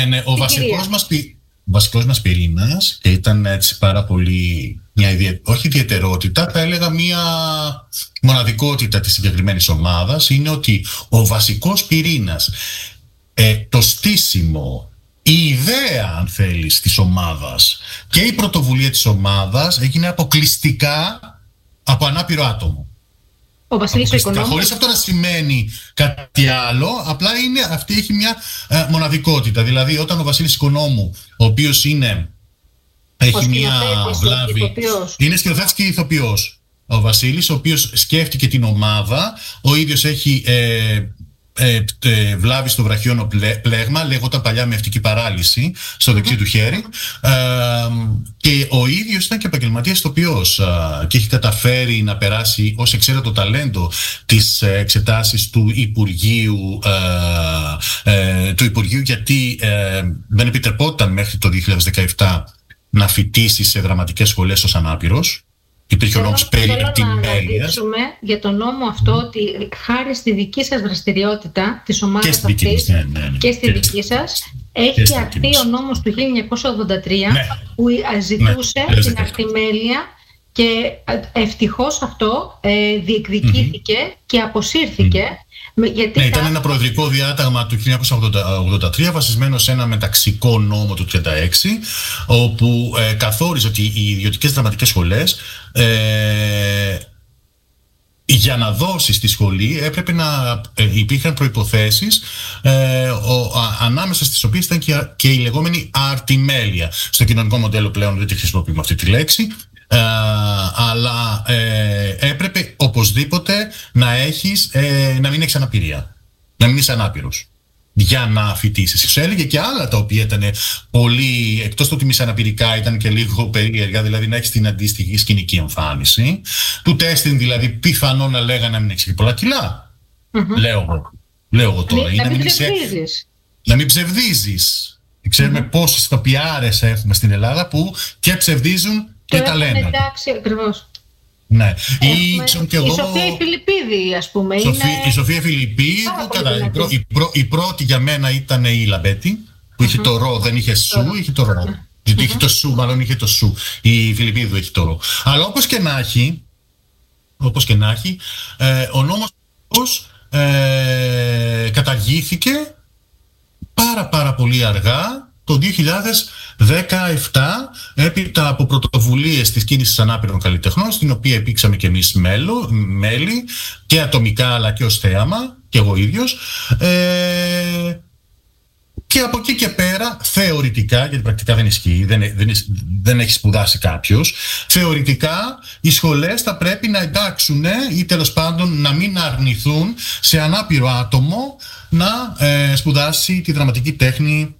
Ναι. Ο βασικός μας πυρήνας, και ήταν έτσι πάρα πολύ όχι ιδιαιτερότητα, θα έλεγα μια μοναδικότητα της συγκεκριμένης ομάδας, είναι ότι ο βασικός πυρήνας, το στήσιμο, η ιδέα, αν θέλεις, της ομάδας και η πρωτοβουλία της ομάδας έγινε αποκλειστικά από ανάπηρο άτομο. Ο Βασίλης ο Οικονόμου. Χωρίς αυτό να σημαίνει κάτι άλλο, απλά αυτή έχει μια μοναδικότητα. Δηλαδή, όταν ο Βασίλης Οικονόμου, ο οποίος έχει μια βλάβη, είναι σκηνοθέτης και ηθοποιός. Ο Βασίλης, ο οποίος σκέφτηκε την ομάδα, ο ίδιος έχει βλάβη στο βραχιόνο πλέγμα, λέγονταν παλιά με μυευτική παράλυση στο δεξί του χέρι, και ο ίδιος ήταν και επαγγελματίας ηθοποιός και έχει καταφέρει να περάσει ως εξαίρετο ταλέντο τις εξετάσεις του Υπουργείου, γιατί δεν επιτρεπόταν μέχρι το 2017 να φοιτήσει σε δραματικές σχολές ως ανάπηρος. Υπήρχε ο νόμος περί επιμέλειας. Για τον νόμο αυτό ότι χάρη στη δική σας δραστηριότητα της ομάδας αυτής και στη δική σας έχει αρθεί ο νόμος του 1983 που ζητούσε την αρτιμέλεια, και ευτυχώς αυτό διεκδικήθηκε και αποσύρθηκε. Ήταν ένα προεδρικό διάταγμα του 1983 βασισμένο σε ένα μεταξικό νόμο του 1936, όπου καθόριζε ότι οι ιδιωτικές δραματικές σχολές για να δώσει στη σχολή έπρεπε να υπήρχαν προϋποθέσεις ανάμεσα στις οποίες ήταν και η λεγόμενη αρτιμέλεια. Στο κοινωνικό μοντέλο πλέον δεν τη χρησιμοποιούμε αυτή τη λέξη, αλλά έπρεπε οπωσδήποτε να μην έχεις αναπηρία, να μην είσαι ανάπηρος για να φοιτήσεις. Σου έλεγε και άλλα τα οποία ήταν πολύ, εκτός το ότι μη αναπηρικά, ήταν και λίγο περίεργα, δηλαδή να έχεις την αντίστοιχη σκηνική εμφάνιση του τέστην, δηλαδή πιθανό να λέγανε να μην έχεις πολλά κιλά. Λέω εγώ τώρα. Να μην ψευδίζεις. Ξέρουμε πόσες ηθοποιάρες έχουμε στην Ελλάδα που και ψευδίζουν και τα λένε. Εντάξει, ακριβώς. Ναι. Η Σοφία Φιλιππίδη, ας πούμε. Η Σοφία Φιλιππίδη, η πρώτη για μένα ήταν η Λαμπέτη, που είχε το ρο, δεν είχε σου, είχε το ρο. Είχε το σου, μάλλον είχε το σου. Η Φιλιππίδου έχει το ρο. Αλλά όπως και να έχει, ο νόμος καταργήθηκε πάρα πολύ αργά, το 2017, έπειτα από πρωτοβουλίες της κίνησης ανάπηρων καλλιτεχνών, στην οποία υπήρξαμε και εμείς μέλη, και ατομικά αλλά και ως θέαμα, και εγώ ίδιος. Και από εκεί και πέρα, θεωρητικά, γιατί πρακτικά δεν ισχύει, δεν έχει σπουδάσει κάποιος, θεωρητικά οι σχολές θα πρέπει να εντάξουν ή τέλος πάντων να μην αρνηθούν σε ανάπηρο άτομο να σπουδάσει τη δραματική τέχνη.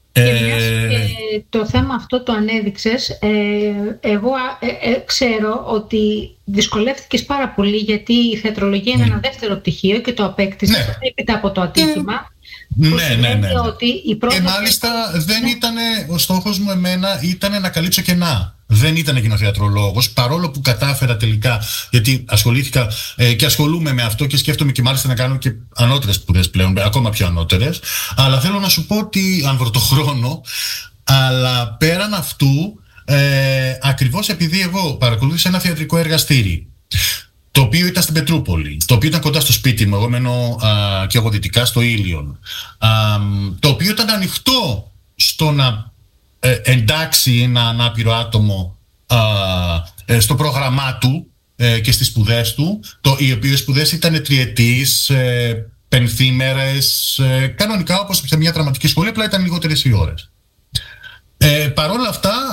Το θέμα αυτό το ανέδειξες. Εγώ ξέρω ότι δυσκολεύτηκες πάρα πολύ, γιατί η θεατρολογία είναι ένα δεύτερο πτυχίο και το απέκτησες έπειτα από το ατύχημα. Ναι. Ότι και μάλιστα δεν ήταν, ο στόχος μου ήταν να καλύψω κενά. Δεν ήταν γυνοθεατρολόγος, παρόλο που κατάφερα τελικά, γιατί ασχολήθηκα και ασχολούμαι με αυτό και σκέφτομαι και μάλιστα να κάνω και ανώτερες σπουδές πλέον, ακόμα πιο ανώτερες. Αλλά θέλω να σου πω ότι, αν βρω το χρόνο, αλλά πέραν αυτού, ακριβώς επειδή εγώ παρακολούθησα ένα θεατρικό εργαστήρι, το οποίο ήταν στην Πετρούπολη, το οποίο ήταν κοντά στο σπίτι μου, εγώ μένω και εγώ δυτικά στο Ήλιον, το οποίο ήταν ανοιχτό στο να εντάξει ένα ανάπηρο άτομο στο πρόγραμμά του και στις σπουδές του, οι οποίες σπουδές ήταν τριετής, πενθήμερες, κανονικά όπως σε μια δραματική σχολή, απλά ήταν λιγότερες οι ώρες. Παρόλα αυτά,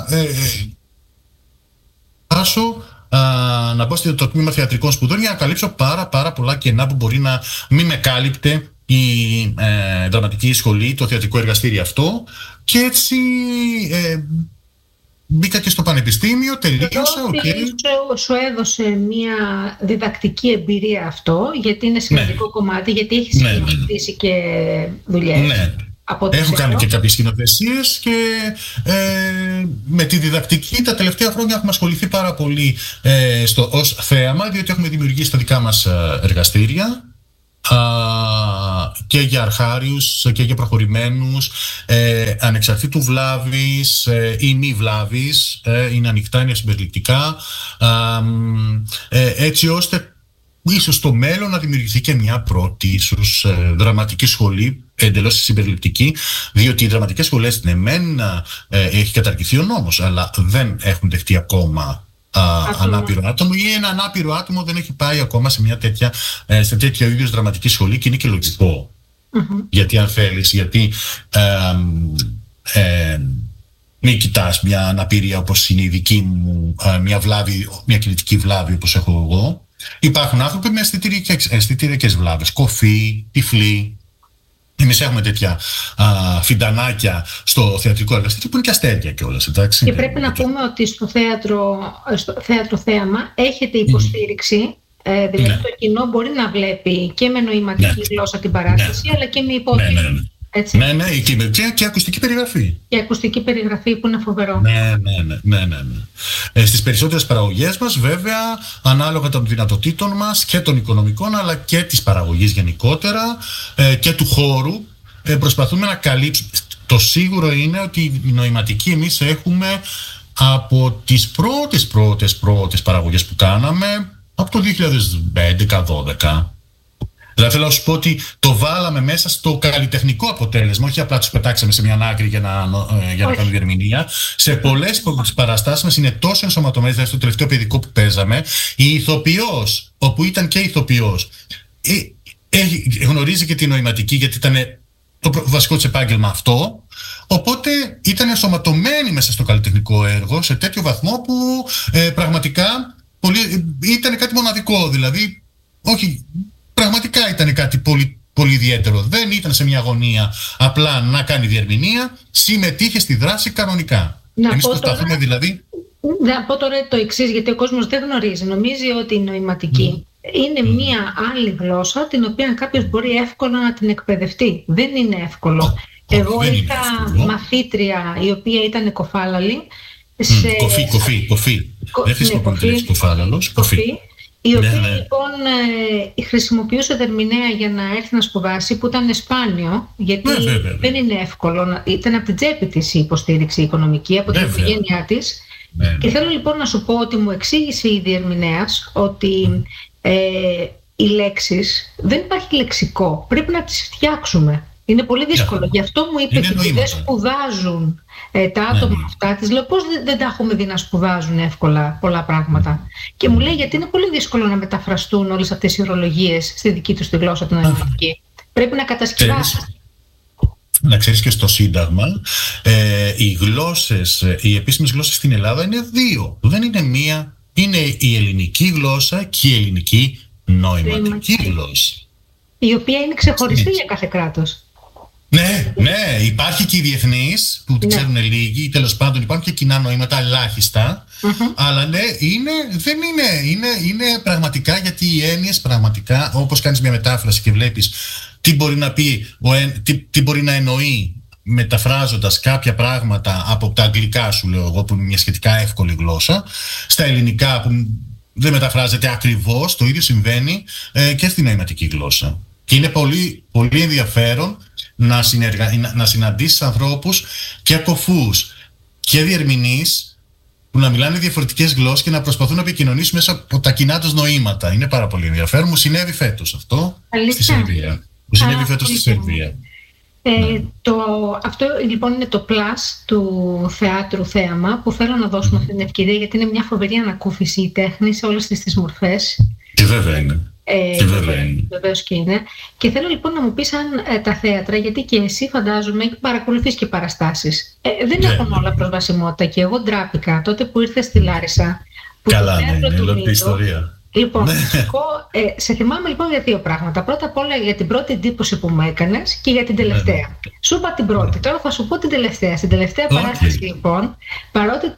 να μπω στο τμήμα θεατρικών σπουδών για να καλύψω πάρα πολλά κενά που μπορεί να μην με κάλυπτε η δραματική σχολή, το θεατρικό εργαστήριο αυτό, και έτσι μπήκα και στο πανεπιστήμιο, τελείωσα. Σου έδωσε μια διδακτική εμπειρία αυτό, γιατί είναι σημαντικό κομμάτι, γιατί έχει σκηνοθετήσει και δουλειές. Έχω κάνει και κάποιες σκηνοθεσίες και με τη διδακτική τα τελευταία χρόνια έχουμε ασχοληθεί πάρα πολύ ως θέαμα, διότι έχουμε δημιουργήσει τα δικά μας εργαστήρια και για αρχάριους και για προχωρημένους, ανεξαρτήτου βλάβης ή μη βλάβης, είναι ανοιχτά, είναι συμπεριληπτικά, έτσι ώστε ίσως στο μέλλον να δημιουργηθεί και μια πρώτη ίσως δραματική σχολή, εντελώς συμπεριληπτική, διότι οι δραματικές σχολές, ναι μεν, έχει καταργηθεί ο νόμος, αλλά δεν έχουν δεχτεί ακόμα ανάπηρο άτομο, ή ένα ανάπηρο άτομο δεν έχει πάει ακόμα σε μια τέτοια, σε τέτοια ίδιος δραματική σχολή, και είναι και λογικό. Γιατί αν θέλεις, γιατί μην κοιτάς μια αναπηρία όπως είναι η δική μου, μια βλάβη, μια κινητική βλάβη όπως έχω εγώ. Υπάρχουν άνθρωποι με αισθητηριακές βλάβες, κοφή, τυφλή. Εμείς έχουμε τέτοια φιντανάκια στο θεατρικό εργαστήριο που είναι και αστέρια κιόλας, εντάξει. Και πρέπει να πούμε ότι στο θέατρο θέαμα έχετε υποστήριξη, δηλαδή το κοινό μπορεί να βλέπει και με νοηματική γλώσσα την παράσταση, αλλά και με υπότιτλοι. Έτσι. Ναι, και ακουστική περιγραφή. Και ακουστική περιγραφή που είναι φοβερό. Ναι. Στις περισσότερες παραγωγές μας, βέβαια, ανάλογα των δυνατοτήτων μας και των οικονομικών, αλλά και της παραγωγής γενικότερα και του χώρου, προσπαθούμε να καλύψουμε. Το σίγουρο είναι ότι η νοηματική εμείς έχουμε από τις πρώτες παραγωγές που κάναμε από το 2011-2012. Δηλαδή θέλω να σου πω ότι το βάλαμε μέσα στο καλλιτεχνικό αποτέλεσμα, όχι απλά τους πετάξαμε σε μια άκρη για να κάνουμε διερμηνία. Σε πολλές παραστάσεις μας είναι τόσο ενσωματωμένες, δηλαδή στο τελευταίο παιδικό που παίζαμε, η ηθοποιός, όπου ήταν και ηθοποιός, γνωρίζει και τη νοηματική, γιατί ήταν το βασικό της επάγγελμα αυτό, οπότε ήταν ενσωματωμένη μέσα στο καλλιτεχνικό έργο σε τέτοιο βαθμό που πραγματικά ήταν κάτι μοναδικό, δηλαδή όχι... Πραγματικά ήταν κάτι πολύ, πολύ ιδιαίτερο. Δεν ήταν σε μια αγωνία απλά να κάνει διερμηνία, συμμετείχε στη δράση κανονικά. Εμείς προσπαθούμε δηλαδή... Να πω τώρα το εξής, γιατί ο κόσμος δεν γνωρίζει. Νομίζει ότι η νοηματική είναι μια άλλη γλώσσα την οποία κάποιος μπορεί εύκολα να την εκπαιδευτεί. Δεν είναι εύκολο. Εγώ είχα μαθήτρια η οποία ήταν κοφάλαλη. Κοφή. Δεν χρησιμοποιείται κοφάλαλος. Κοφή. Η οποία λοιπόν χρησιμοποιούσε δερμηνέα για να έρθει να σπουδάσει, που ήταν σπάνιο, γιατί δεν είναι εύκολο. Ήταν από την τσέπη της η υποστήριξη οικονομική, από την οικογένειά της. Και θέλω λοιπόν να σου πω ότι μου εξήγησε η διερμηνέας ότι οι λέξεις, δεν υπάρχει λεξικό, πρέπει να τις φτιάξουμε. Είναι πολύ δύσκολο. Γι' αυτό μου είπε ότι δεν σπουδάζουν τα άτομα αυτά. Της λέω πώς δεν τα έχουμε δει να σπουδάζουν εύκολα πολλά πράγματα. Και μου λέει γιατί είναι πολύ δύσκολο να μεταφραστούν όλες αυτές οι ορολογίες στη δική τους τη γλώσσα την ελληνική. Πρέπει να κατασκευάσεις. Να ξέρεις και στο Σύνταγμα, οι επίσημες γλώσσες στην Ελλάδα είναι δύο. Δεν είναι μία. Είναι η ελληνική γλώσσα και η ελληνική νοηματική γλώσσα. Η οποία είναι ξεχωριστή για κάθε κράτος. Ναι, υπάρχει και η διεθνής που την ξέρουν λίγοι, ή τέλος πάντων υπάρχουν και κοινά νοήματα ελάχιστα, αλλά ναι, είναι πραγματικά, γιατί οι έννοιες πραγματικά, όπως κάνεις μια μετάφραση και βλέπεις τι μπορεί να πει, τι μπορεί να εννοεί μεταφράζοντας κάποια πράγματα από τα αγγλικά, σου λέω εγώ, που είναι μια σχετικά εύκολη γλώσσα, στα ελληνικά που δεν μεταφράζεται ακριβώς, το ίδιο συμβαίνει και στη νοηματική γλώσσα. Και είναι πολύ, πολύ ενδιαφέρον να συναντήσεις ανθρώπους και κοφούς και διερμηνείς που να μιλάνε διαφορετικές γλώσσες και να προσπαθούν να επικοινωνήσουν μέσα από τα κοινά τους νοήματα. Είναι πάρα πολύ ενδιαφέρον. Μου συνέβη φέτος αυτό στη Σερβία. Αυτό λοιπόν είναι το plus του θεάτρου θέαμα, που θέλω να δώσουμε αυτή την ευκαιρία, γιατί είναι μια φοβερή ανακούφιση η τέχνη σε όλες τις μορφές. Και βέβαια είναι. Βεβαίως και είναι. Και θέλω λοιπόν να μου πεις αν τα θέατρα, γιατί και εσύ φαντάζομαι παρακολουθείς και παραστάσεις, δεν έχουν όλα προσβασιμότητα, και εγώ ντράπηκα τότε που ήρθε στη Λάρισα. Καλά, είναι ολόκληρη ιστορία. Λοιπόν, σε θυμάμαι λοιπόν για δύο πράγματα. Πρώτα απ' όλα για την πρώτη εντύπωση που μου έκανες και για την τελευταία. Σου είπα την πρώτη, τώρα θα σου πω την τελευταία. Στην τελευταία παράσταση λοιπόν, παρότι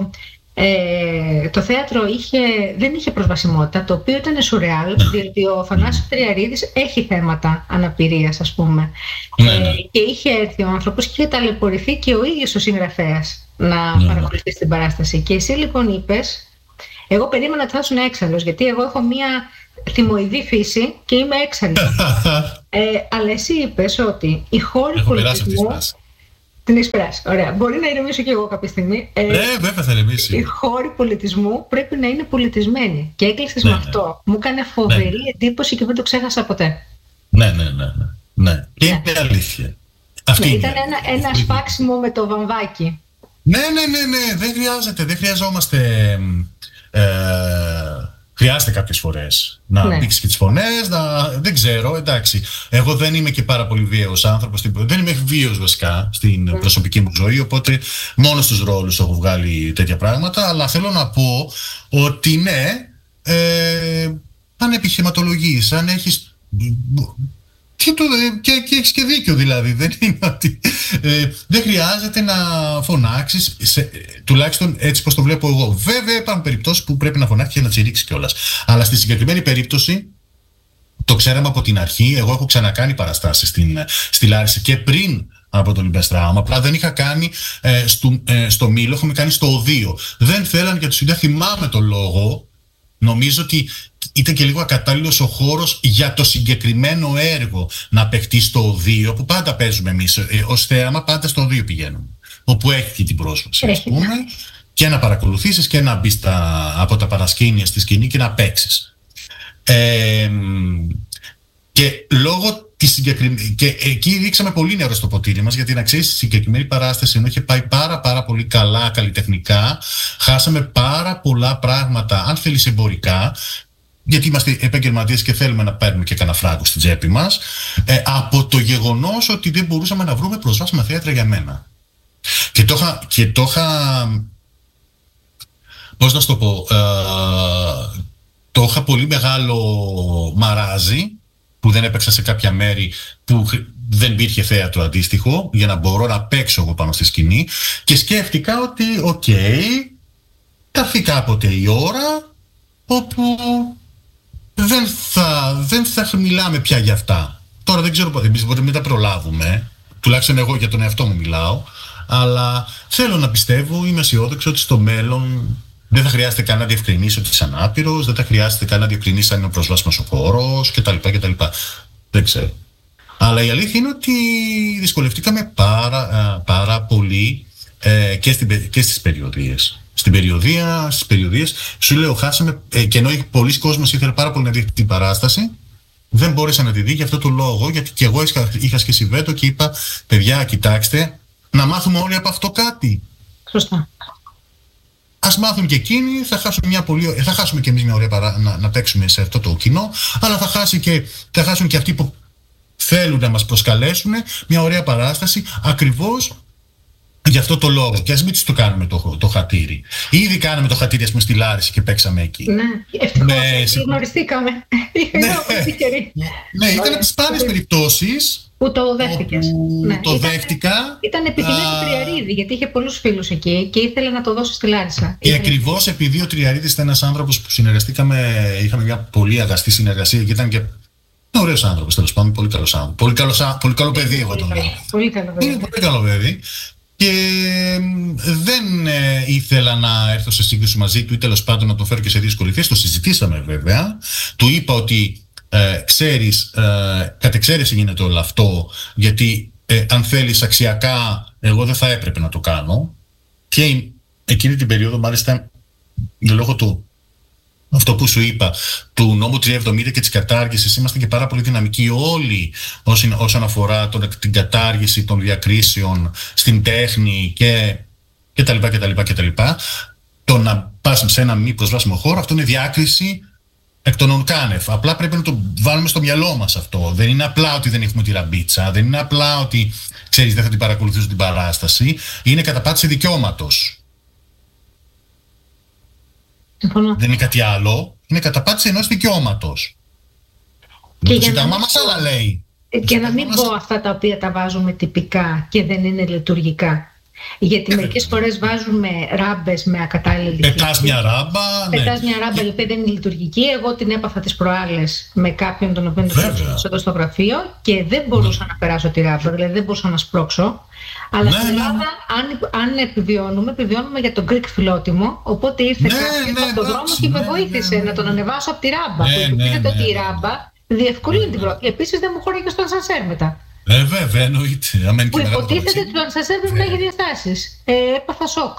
το θέατρο δεν είχε προσβασιμότητα, το οποίο ήταν σουρεάλ, διότι ο Θανάσης Τριαρίδης έχει θέματα αναπηρίας, ας πούμε. Και είχε έρθει ο άνθρωπος και είχε ταλαιπωρηθεί και ο ίδιος ο συγγραφέας να παρακολουθήσει την παράσταση. Και εσύ λοιπόν είπες, εγώ περίμενα ότι θα ήσουν έξαλλος, γιατί εγώ έχω μία θυμοειδή φύση και είμαι έξαλλη. Αλλά εσύ είπες ότι οι χώροι πολιτισμού. Την έχεις περάσει. Ωραία. Μπορεί να ηρεμήσω και εγώ κάποια στιγμή. Βέβαια θα ηρεμήσει. Οι χώροι πολιτισμού πρέπει να είναι πολιτισμένοι. Και έκλεισες με αυτό. Μου έκανε φοβερή εντύπωση και δεν το ξέχασα ποτέ. Ναι. Και είναι αλήθεια. Ήταν ένα σφάξιμο με το βαμβάκι. Ναι. Δεν χρειαζόμαστε. Χρειάζεται κάποιες φορές να δείξει και τις φωνές, δεν ξέρω, εντάξει. Εγώ δεν είμαι και πάρα πολύ βίαιος άνθρωπος, δεν είμαι βίαιος βασικά στην προσωπική μου ζωή, οπότε μόνο στους ρόλους έχω βγάλει τέτοια πράγματα, αλλά θέλω να πω ότι ναι, αν επιχειρηματολογείς, αν έχεις... Και έχεις και δίκιο δηλαδή, δεν είναι ότι δεν χρειάζεται να φωνάξεις, τουλάχιστον έτσι πως το βλέπω εγώ. Βέβαια υπάρχουν περιπτώσεις που πρέπει να φωνάξεις και να τσιρίξεις κιόλας, αλλά στη συγκεκριμένη περίπτωση το ξέραμε από την αρχή. Εγώ έχω ξανακάνει παραστάσεις στη Λάρισα και πριν από το Λιμπεστράμα, απλά δεν είχα κάνει στο Μήλο, έχουμε κάνει στο Οδείο. Δεν θέλαν για τους ίδιους, θυμάμαι το λόγο. Νομίζω ότι ήταν και λίγο ακατάλληλος ο χώρος για το συγκεκριμένο έργο να παιχτεί στο Οδείο, που πάντα παίζουμε εμείς ως θέαμα, πάντα στο Οδείο πηγαίνουμε, όπου έχει και την πρόσβαση, ας πούμε, και να παρακολουθήσεις και να μπεις από τα παρασκήνια στη σκηνή και να παίξεις. Και λόγω της συγκεκριμένη. Και εκεί δείξαμε πολύ νερό στο ποτήρι μας, γιατί να ξέρεις, η συγκεκριμένη παράσταση, ενώ είχε πάει πάρα πολύ καλά καλλιτεχνικά, χάσαμε πάρα πολλά πράγματα, αν θέλεις εμπορικά, γιατί είμαστε επαγγελματίες και θέλουμε να παίρνουμε και κανένα φράγκο στην τσέπη μας, από το γεγονός ότι δεν μπορούσαμε να βρούμε προσβάσιμα θέατρα για μένα. Και το είχα πώς να σου το πω, το είχα πολύ μεγάλο μαράζι, που δεν έπαιξα σε κάποια μέρη που δεν υπήρχε θέατρο αντίστοιχο για να μπορώ να παίξω εγώ πάνω στη σκηνή, και σκέφτηκα ότι θα φύγει κάποτε η ώρα όπου δεν θα μιλάμε πια για αυτά. Τώρα δεν ξέρω, εμείς μπορεί να μην τα προλάβουμε, τουλάχιστον εγώ για τον εαυτό μου μιλάω, αλλά θέλω να πιστεύω, είμαι αισιόδοξο ότι στο μέλλον δεν θα χρειάζεται καν να διευκρινίσει ότι είσαι ανάπηρος, δεν θα χρειάζεται καν να διευκρινίσει αν είναι προσβάσιμος ο χώρος κτλ. Δεν ξέρω. Αλλά η αλήθεια είναι ότι δυσκολευτήκαμε πάρα πολύ και στις περιοδίες. Στις περιοδίες, σου λέω, χάσαμε, και ενώ πολλοί κόσμος ήθελε πάρα πολύ να δει την παράσταση, δεν μπόρεσα να τη δει για αυτό το λόγο, γιατί και εγώ είχα σκέσει βέτο και είπα, παιδιά, κοιτάξτε, να μάθουμε όλοι από αυτό κάτι. Σωστά. Ας μάθουν και εκείνοι, θα χάσουμε και εμείς μια ωραία να παίξουμε σε αυτό το κοινό, αλλά θα χάσουν και αυτοί που θέλουν να μας προσκαλέσουν μια ωραία παράσταση, ακριβώς για αυτό το λόγο. Και ας μην το κάνουμε το χατήρι. Ήδη κάναμε το χατήρι, ας πούμε, στη Λάρισα και παίξαμε εκεί. Ναι, ευτυχώς γνωριστήκαμε. Ναι, ήταν από τις σπάνιες περιπτώσεις που το δέχτηκες. Το δέχτηκα. Ήταν επιθυμία του Τριαρίδη, γιατί είχε πολλούς φίλους εκεί και ήθελε να το δώσει στη Λάρισα. Και ακριβώς επειδή ο Τριαρίδης ήταν ένας άνθρωπος που συνεργαστήκαμε, είχαμε μια πολύ αγαστή συνεργασία και ήταν και ωραίος άνθρωπος, τέλος πάντων, πολύ καλός άνθρωπος. Πολύ καλό παιδί, εγώ τον λέω. Πολύ καλό παιδί. Είναι πολύ καλό παιδί. Και δεν ήθελα να έρθω σε σύγκριση μαζί του ή τέλος πάντων να τον φέρω και σε δύσκολη θέση. Το συζητήσαμε βέβαια. Του είπα ότι ξέρεις, κατ' εξαίρεση γίνεται όλο αυτό, γιατί αν θέλεις αξιακά, εγώ δεν θα έπρεπε να το κάνω. Και εκείνη την περίοδο, μάλιστα, λόγω του αυτό που σου είπα, του νόμου 370 και της κατάργησης, είμαστε και πάρα πολύ δυναμικοί όλοι όσον αφορά την κατάργηση των διακρίσεων στην τέχνη και τα λοιπά. Το να πας σε ένα μη προσβάσιμο χώρο, αυτό είναι διάκριση εκ των ονκάνευ. Απλά πρέπει να το βάλουμε στο μυαλό μας αυτό. Δεν είναι απλά ότι δεν έχουμε τη ραμπίτσα, δεν είναι απλά ότι, ξέρεις, δεν θα την παρακολουθήσω την παράσταση. Είναι καταπάτηση δικαιώματος. Δεν είναι κάτι άλλο. Είναι καταπάτηση ενός δικαιώματος. Το Σύνταγμα μας άλλα λέει. Και να μην πω αυτά τα οποία τα βάζουμε τυπικά και δεν είναι λειτουργικά. Γιατί μερικές φορές βάζουμε ράμπες με ακατάλληλη λειτουργία. Πετάς μια ράμπα. Πετάς μια ράμπα η οποία δεν είναι λειτουργική. Εγώ την έπαθα τις προάλλες με κάποιον τον οποίο το έδωσα εδώ στο γραφείο και δεν μπορούσα να περάσω τη ράμπα, δηλαδή δεν μπορούσα να σπρώξω. Αλλά στην Ελλάδα, αν επιβιώνουμε για τον Greek φιλότιμο. Οπότε ήρθε κάποιος από τον δρόμο και με βοήθησε να τον ανεβάσω από τη ράμπα. Που υποτίθεται ότι η ράμπα διευκολύνει την πρόοδο. Επίσης δεν μου χώραγε στο ασανσέρ μετά. Βέβαια, εννοείται. Που υποτίθεται ότι το ασανσέρ πρέπει να έχει διαστάσεις. Έπαθα σοκ.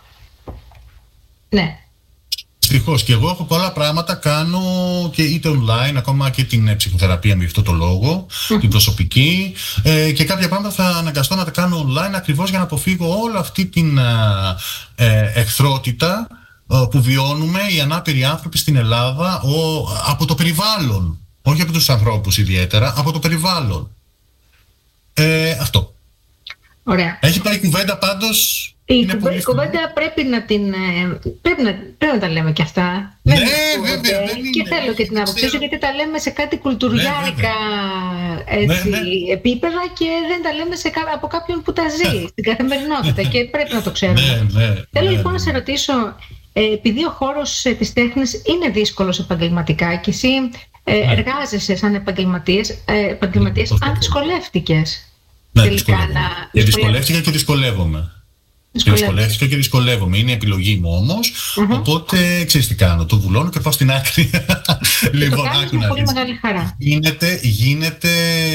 Ναι. Δυστυχώς, και εγώ έχω πολλά πράγματα, κάνω και είτε online, ακόμα και την ψυχοθεραπεία με αυτό το λόγο, την προσωπική, και κάποια πράγματα θα αναγκαστώ να τα κάνω online ακριβώς για να αποφύγω όλη αυτή την εχθρότητα που βιώνουμε οι ανάπηροι άνθρωποι στην Ελλάδα από το περιβάλλον. Όχι από τους ανθρώπους ιδιαίτερα, από το περιβάλλον. Αυτό. Ωραία. Έχει πάει η κουβέντα πάντως. Η κουβέντα πρέπει να τα λέμε και αυτά. Ναι, βέβαια. Και θέλω και την άποψή σου, γιατί τα λέμε σε κάτι κουλτουριάρικα επίπεδα και δεν τα λέμε από κάποιον που τα ζει στην καθημερινότητα και πρέπει να το ξέρουμε. Θέλω λοιπόν να σε ρωτήσω, επειδή ο χώρος της τέχνης είναι δύσκολος επαγγελματικά και εσύ εργάζεσαι σαν επαγγελματίας, αν δυσκολεύτηκες? Ναι, δυσκολεύτηκα και δυσκολεύομαι. Δυσκολεύτηκα και δυσκολεύομαι. Είναι η επιλογή μου όμως. Οπότε ξέρεις τι κάνω. Το βουλώνω και πάω στην άκρη. Λοιπόν, άκου με πολύ μεγάλη χαρά. Γίνεται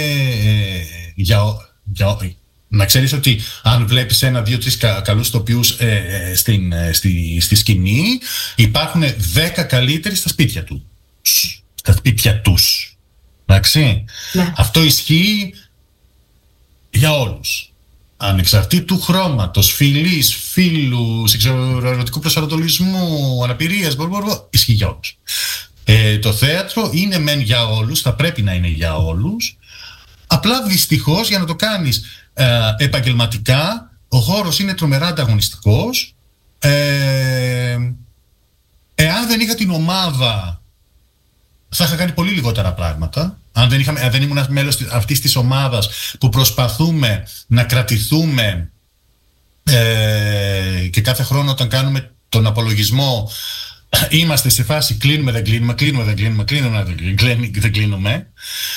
να ξέρεις ότι αν βλέπεις 1, 2, 3 καλούς τοπιούς στη σκηνή, υπάρχουν 10 καλύτεροι στα σπίτια του. Στα σπίτια τους. Εντάξει. Ναι. Αυτό ισχύει για όλους. Ανεξαρτήτου χρώματος, φυλής, φύλου, σεξουαλικού προσανατολισμού, αναπηρίας, ισχύει για όλους. Το θέατρο είναι μεν για όλους, θα πρέπει να είναι για όλους. Απλά δυστυχώς για να το κάνεις επαγγελματικά, ο χώρος είναι τρομερά ανταγωνιστικός. Εάν δεν είχα την ομάδα, θα είχα κάνει πολύ λιγότερα πράγματα. Αν δεν ήμουν μέλος αυτής της ομάδας που προσπαθούμε να κρατηθούμε, και κάθε χρόνο όταν κάνουμε τον απολογισμό είμαστε σε φάση κλείνουμε, δεν κλείνουμε, κλείνουμε, δεν κλείνουμε, κλείνουμε, δεν κλείνουμε,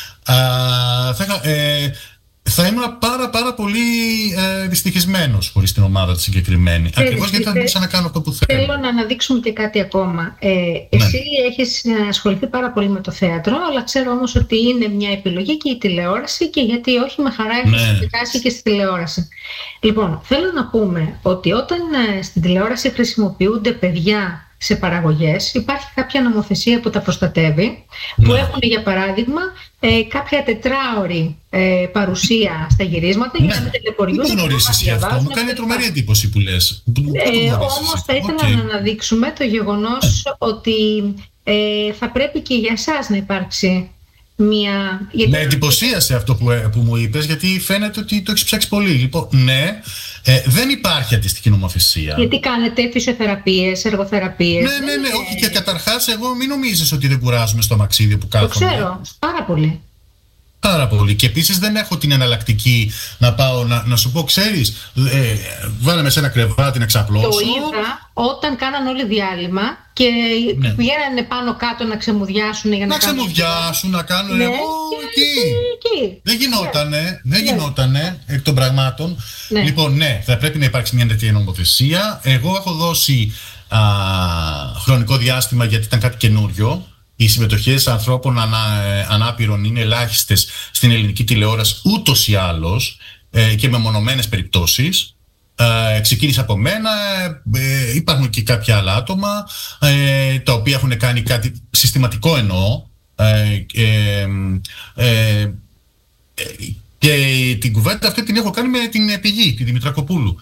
θα ήμουν πάρα πολύ δυστυχισμένος χωρίς την ομάδα τη συγκεκριμένη. Ακριβώς γιατί θα μπορούσα να κάνω αυτό που θέλω. Θέλω να αναδείξουμε και κάτι ακόμα. Εσύ έχεις ασχοληθεί πάρα πολύ με το θέατρο, αλλά ξέρω όμως ότι είναι μια επιλογή και η τηλεόραση, και γιατί όχι, με χαρά έχεις συμμετάσχει και στη τηλεόραση. Λοιπόν, θέλω να πούμε ότι όταν στην τηλεόραση χρησιμοποιούνται παιδιά σε παραγωγές, υπάρχει κάποια νομοθεσία που τα προστατεύει, που έχουν για παράδειγμα κάποια τετράωρη παρουσία στα γυρίσματα για να μην τελεπωριούν. Δεν γνωρίσεις εσύ αυτό, μου κάνει τρομερή εντύπωση που λες. Όμως θα ήθελα να αναδείξουμε το γεγονός ότι θα πρέπει και για εσάς να υπάρξει μια... Με εντυπωσίασε αυτό που μου είπες, γιατί φαίνεται ότι το έχεις ψάξει πολύ. Λοιπόν, ναι, δεν υπάρχει αντίστοιχη νομοθεσία. Γιατί κάνετε φυσιοθεραπείες, εργοθεραπείες. Ναι, όχι, και καταρχάς εγώ μην νομίζεις ότι δεν κουράζουμε στο αμαξίδιο που κάθομαι. Το ξέρω, πάρα πολύ. Πάρα πολύ. Και επίσης δεν έχω την εναλλακτική να πάω να σου πω, ξέρεις, βάλε με σε ένα κρεβάτι να ξαπλώσω. Το είδα όταν κάναν όλοι διάλειμμα και πηγαίνανε πάνω κάτω να ξεμουδιάσουν για να ξεμουδιάσουν, να κάνουν. Εκεί. Δεν γινότανε εκ των πραγμάτων. Ναι. Λοιπόν, ναι, θα πρέπει να υπάρξει μια τέτοια νομοθεσία. Εγώ έχω δώσει χρονικό διάστημα, γιατί ήταν κάτι καινούριο. Οι συμμετοχές ανθρώπων ανάπηρων είναι ελάχιστες στην ελληνική τηλεόραση ούτως ή άλλως, και με μονομένες περιπτώσεις. Ξεκίνησε από μένα, υπάρχουν και κάποια άλλα άτομα τα οποία έχουν κάνει κάτι συστηματικό, εννοώ, και την κουβέντα αυτή την έχω κάνει με την πηγή, τη Δημητρακοπούλου,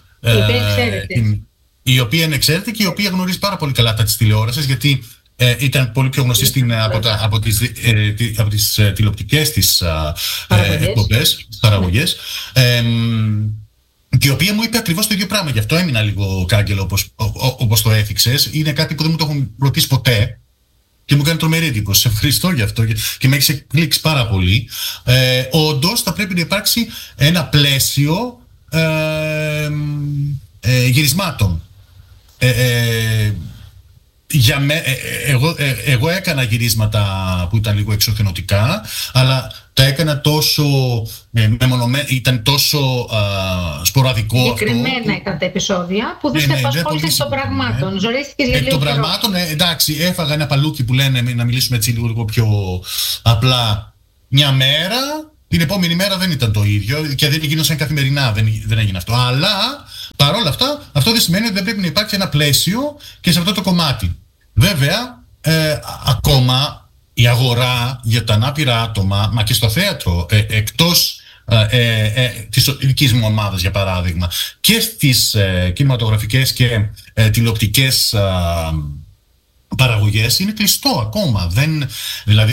η οποία είναι εξαίρετη και η οποία γνωρίζει πάρα πολύ καλά τα της τηλεόρασης, γιατί ήταν πολύ πιο γνωστή από τις τηλεοπτικές της εκπομπές, παραγωγές, και η οποία μου είπε ακριβώς το ίδιο πράγμα. Γι' αυτό έμεινα λίγο κάγκελο, όπως το έθιξες. Είναι κάτι που δεν μου το έχουν ρωτήσει ποτέ και μου κάνει τρομερή εντύπωση. Σε ευχαριστώ γι' αυτό και με έχεις εκπλήξει πάρα πολύ. Όντως θα πρέπει να υπάρξει ένα πλαίσιο γυρισμάτων. Εγώ έκανα γυρίσματα που ήταν λίγο εξωθενωτικά, αλλά τα έκανα τόσο ήταν τόσο σποραδικό. Συγκεκριμένα ήταν τα επεισόδια που δεν σε απασχόλησαν των πραγμάτων. Ζορίστηκες για λίγο. Των πραγμάτων, εντάξει, έφαγα ένα παλούκι που λένε, να μιλήσουμε έτσι λίγο πιο απλά, μια μέρα. Την επόμενη μέρα δεν ήταν το ίδιο και δεν γίνονταν καθημερινά, δεν έγινε αυτό. Αλλά παρόλα αυτά, αυτό δεν σημαίνει ότι δεν πρέπει να υπάρξει ένα πλαίσιο και σε αυτό το κομμάτι. Βέβαια, ακόμα η αγορά για τα ανάπηρα άτομα, μα και στο θέατρο, εκτός της δικής μου ομάδας για παράδειγμα, και στις κινηματογραφικές και τηλεοπτικές παραγωγές, είναι κλειστό ακόμα. Δηλαδή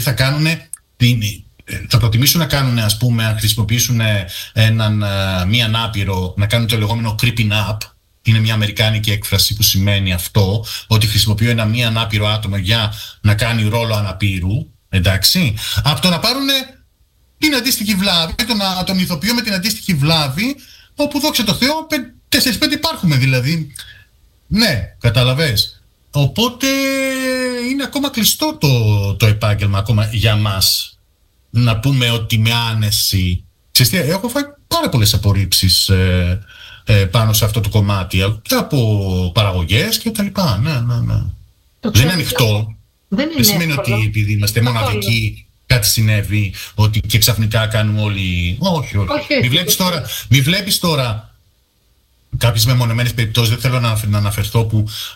θα προτιμήσουν να κάνουν, ας πούμε, να χρησιμοποιήσουν μία ανάπηρο, να κάνουν το λεγόμενο creeping up. Είναι μια αμερικάνικη έκφραση που σημαίνει αυτό, ότι χρησιμοποιώ ένα μία ανάπηρο άτομο για να κάνει ρόλο αναπήρου, εντάξει, από το να πάρουν την αντίστοιχη βλάβη, τον ηθοποιό με την αντίστοιχη βλάβη, όπου δόξα τω Θεώ 4-5 υπάρχουμε δηλαδή. Ναι, καταλαβες. Οπότε είναι ακόμα κλειστό το επάγγελμα ακόμα για μας. Να πούμε ότι με άνεση. Έχω φάει πάρα πολλές απορρίψεις πάνω σε αυτό το κομμάτι και από παραγωγές και τα λοιπά. Ναι. Δεν είναι ανοιχτό. Δεν σημαίνει ότι επειδή είμαστε μοναδικοί κάτι συνέβη, ότι και ξαφνικά κάνουμε όλοι. Όχι. Μη βλέπεις τώρα κάποιες μεμονωμένες περιπτώσεις, δεν θέλω να αναφερθώ,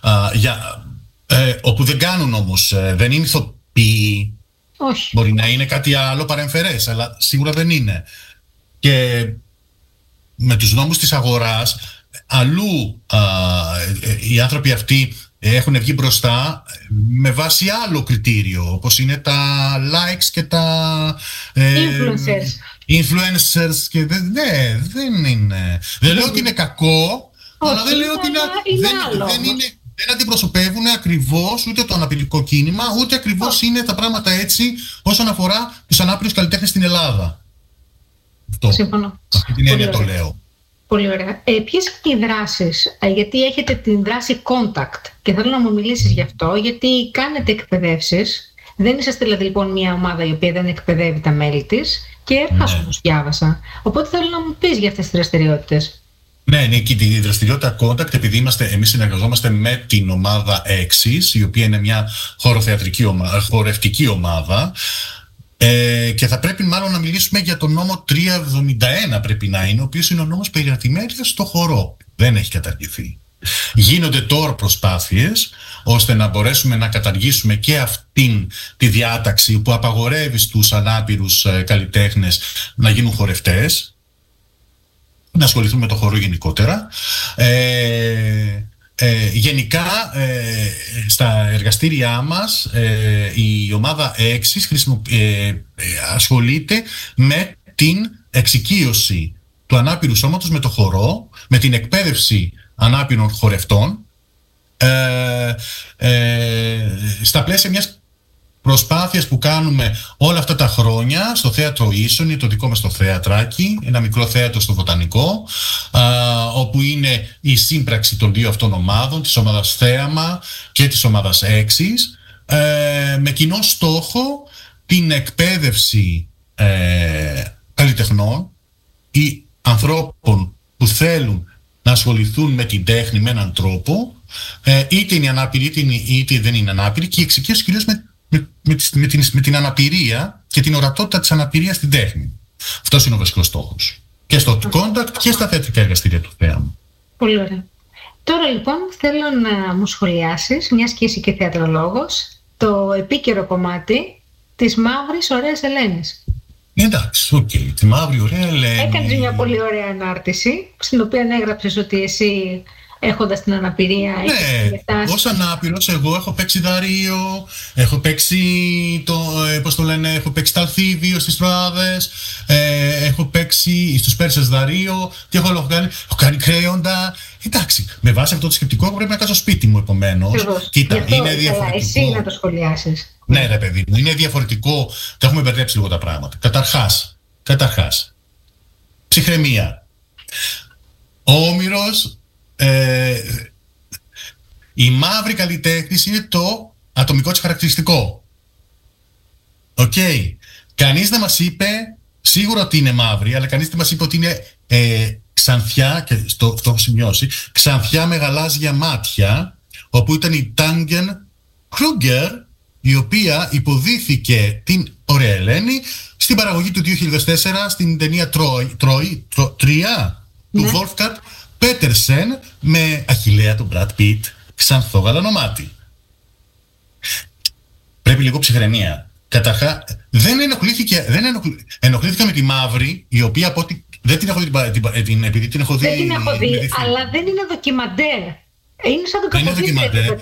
όπου δεν κάνουν όμως, δεν είναι ηθοποιοί. Όχι. Μπορεί να είναι κάτι άλλο παρεμφερές, αλλά σίγουρα δεν είναι. Και με τους νόμους της αγοράς, αλλού οι άνθρωποι αυτοί έχουν βγει μπροστά με βάση άλλο κριτήριο, όπως είναι τα likes και τα influencers και δεν είναι. Δεν λέω ότι είναι κακό, αλλά δεν λέω ότι δεν αντιπροσωπεύουν ακριβώς ούτε το αναπηρικό κίνημα, ούτε ακριβώς είναι τα πράγματα έτσι όσον αφορά τους ανάπηρους καλλιτέχνες στην Ελλάδα. Αυτό. Σύμφωνο. Αυτή την έννοια το λέω. Πολύ ωραία. Ποιες είναι οι δράσεις, γιατί έχετε την δράση contact και θέλω να μου μιλήσεις γι' αυτό, γιατί κάνετε εκπαιδεύσεις. Δεν είσαστε δηλαδή λοιπόν μια ομάδα η οποία δεν εκπαιδεύει τα μέλη της και έρχασμος διάβασα. Οπότε θέλω να μου πεις για αυτές τις δραστηριότητες. Ναι, και η δραστηριότητα contact, επειδή εμείς συνεργαζόμαστε με την ομάδα Exis, η οποία είναι μια χορευτική ομάδα, και θα πρέπει μάλλον να μιλήσουμε για τον νόμο 371 πρέπει να είναι, ο οποίος είναι ο νόμος περί ατιμέρειας στο χορό. Δεν έχει καταργηθεί. Γίνονται τώρα προσπάθειες ώστε να μπορέσουμε να καταργήσουμε και αυτήν τη διάταξη που απαγορεύει στους ανάπηρους καλλιτέχνες να γίνουν χορευτές, να ασχοληθούν με το χορό γενικότερα. Γενικά στα εργαστήριά μας η ομάδα Exis ασχολείται με την εξοικείωση του ανάπηρου σώματος με το χορό, με την εκπαίδευση ανάπηρων χορευτών στα πλαίσια μιας προσπάθειας που κάνουμε όλα αυτά τα χρόνια στο Θέατρο Ίσον, είναι το δικό μας το θεατράκι, ένα μικρό θέατρο στο Βοτανικό, όπου είναι η σύμπραξη των δύο αυτών ομάδων, της ομάδας Θέαμα και της ομάδας Exis, με κοινό στόχο την εκπαίδευση καλλιτεχνών ή ανθρώπων που θέλουν να ασχοληθούν με την τέχνη με έναν τρόπο, είτε είναι ανάπηροι είτε δεν είναι ανάπηροι, και η εξοικείωση κυρίως με την αναπηρία και την ορατότητα της αναπηρίας στην τέχνη. Αυτός είναι ο βασικός στόχος. Και στο contact και στα θεατρικά εργαστήρια του θέαμου. Πολύ ωραία. Τώρα λοιπόν θέλω να μου σχολιάσεις, μιας και είσαι και θεατρολόγος, το επίκαιρο κομμάτι της Μαύρης Ωραίας Ελένης. Εντάξει, οκ. Τη Μαύρη Ωραία Ελένη. Έκανες μια πολύ ωραία ανάρτηση, στην οποία έγραψες ότι εσύ, έχοντας την αναπηρία... Ναι, ως ανάπηρος εγώ έχω παίξει Δαρείο, έχω παίξει έχω παίξει τα Αλθίδιο στις Τροάδες, έχω παίξει στους Πέρσες Δαρείο, τι έχω κάνει, έχω κάνει Κρέοντα. Εντάξει, με βάση αυτό το σκεπτικό πρέπει να κάνω στο σπίτι μου, επομένως. Κοίτα, είναι διαφορετικό. Εσύ να το σχολιάσεις. Ναι, ρε παιδί μου, είναι διαφορετικό. Τα έχουμε μπερδέψει λίγο τα πράγματα. Καταρχάς, ψυχραιμία. Ο Όμηρος Η μαύρη καλλιτέχνης είναι το ατομικό της χαρακτηριστικό. Οκ. Κανείς δεν μας είπε σίγουρα ότι είναι μαύρη, αλλά κανείς δεν μας είπε ότι είναι ξανθιά, και το έχω σημειώσει, ξανθιά με γαλάζια μάτια, όπου ήταν η Τάνγκεν Κρούγκερ, η οποία υποδίθηκε την ωραία Ελένη στην παραγωγή του 2004 στην ταινία Τρία του Wolfgang Petersen με Αχιλλέα τον Brad Pitt, ξανθό γαλανομάτι. Πρέπει λίγο ψυχραιμία. Καταρχάς, ενοχλήθηκα με τη μαύρη, η οποία από ό,τι δεν την έχω δει, επειδή την έχω δει. Δεν την έχω δει, αλλά δεν είναι ντοκιμαντέρ. Είναι σαν το Καποδίστρια.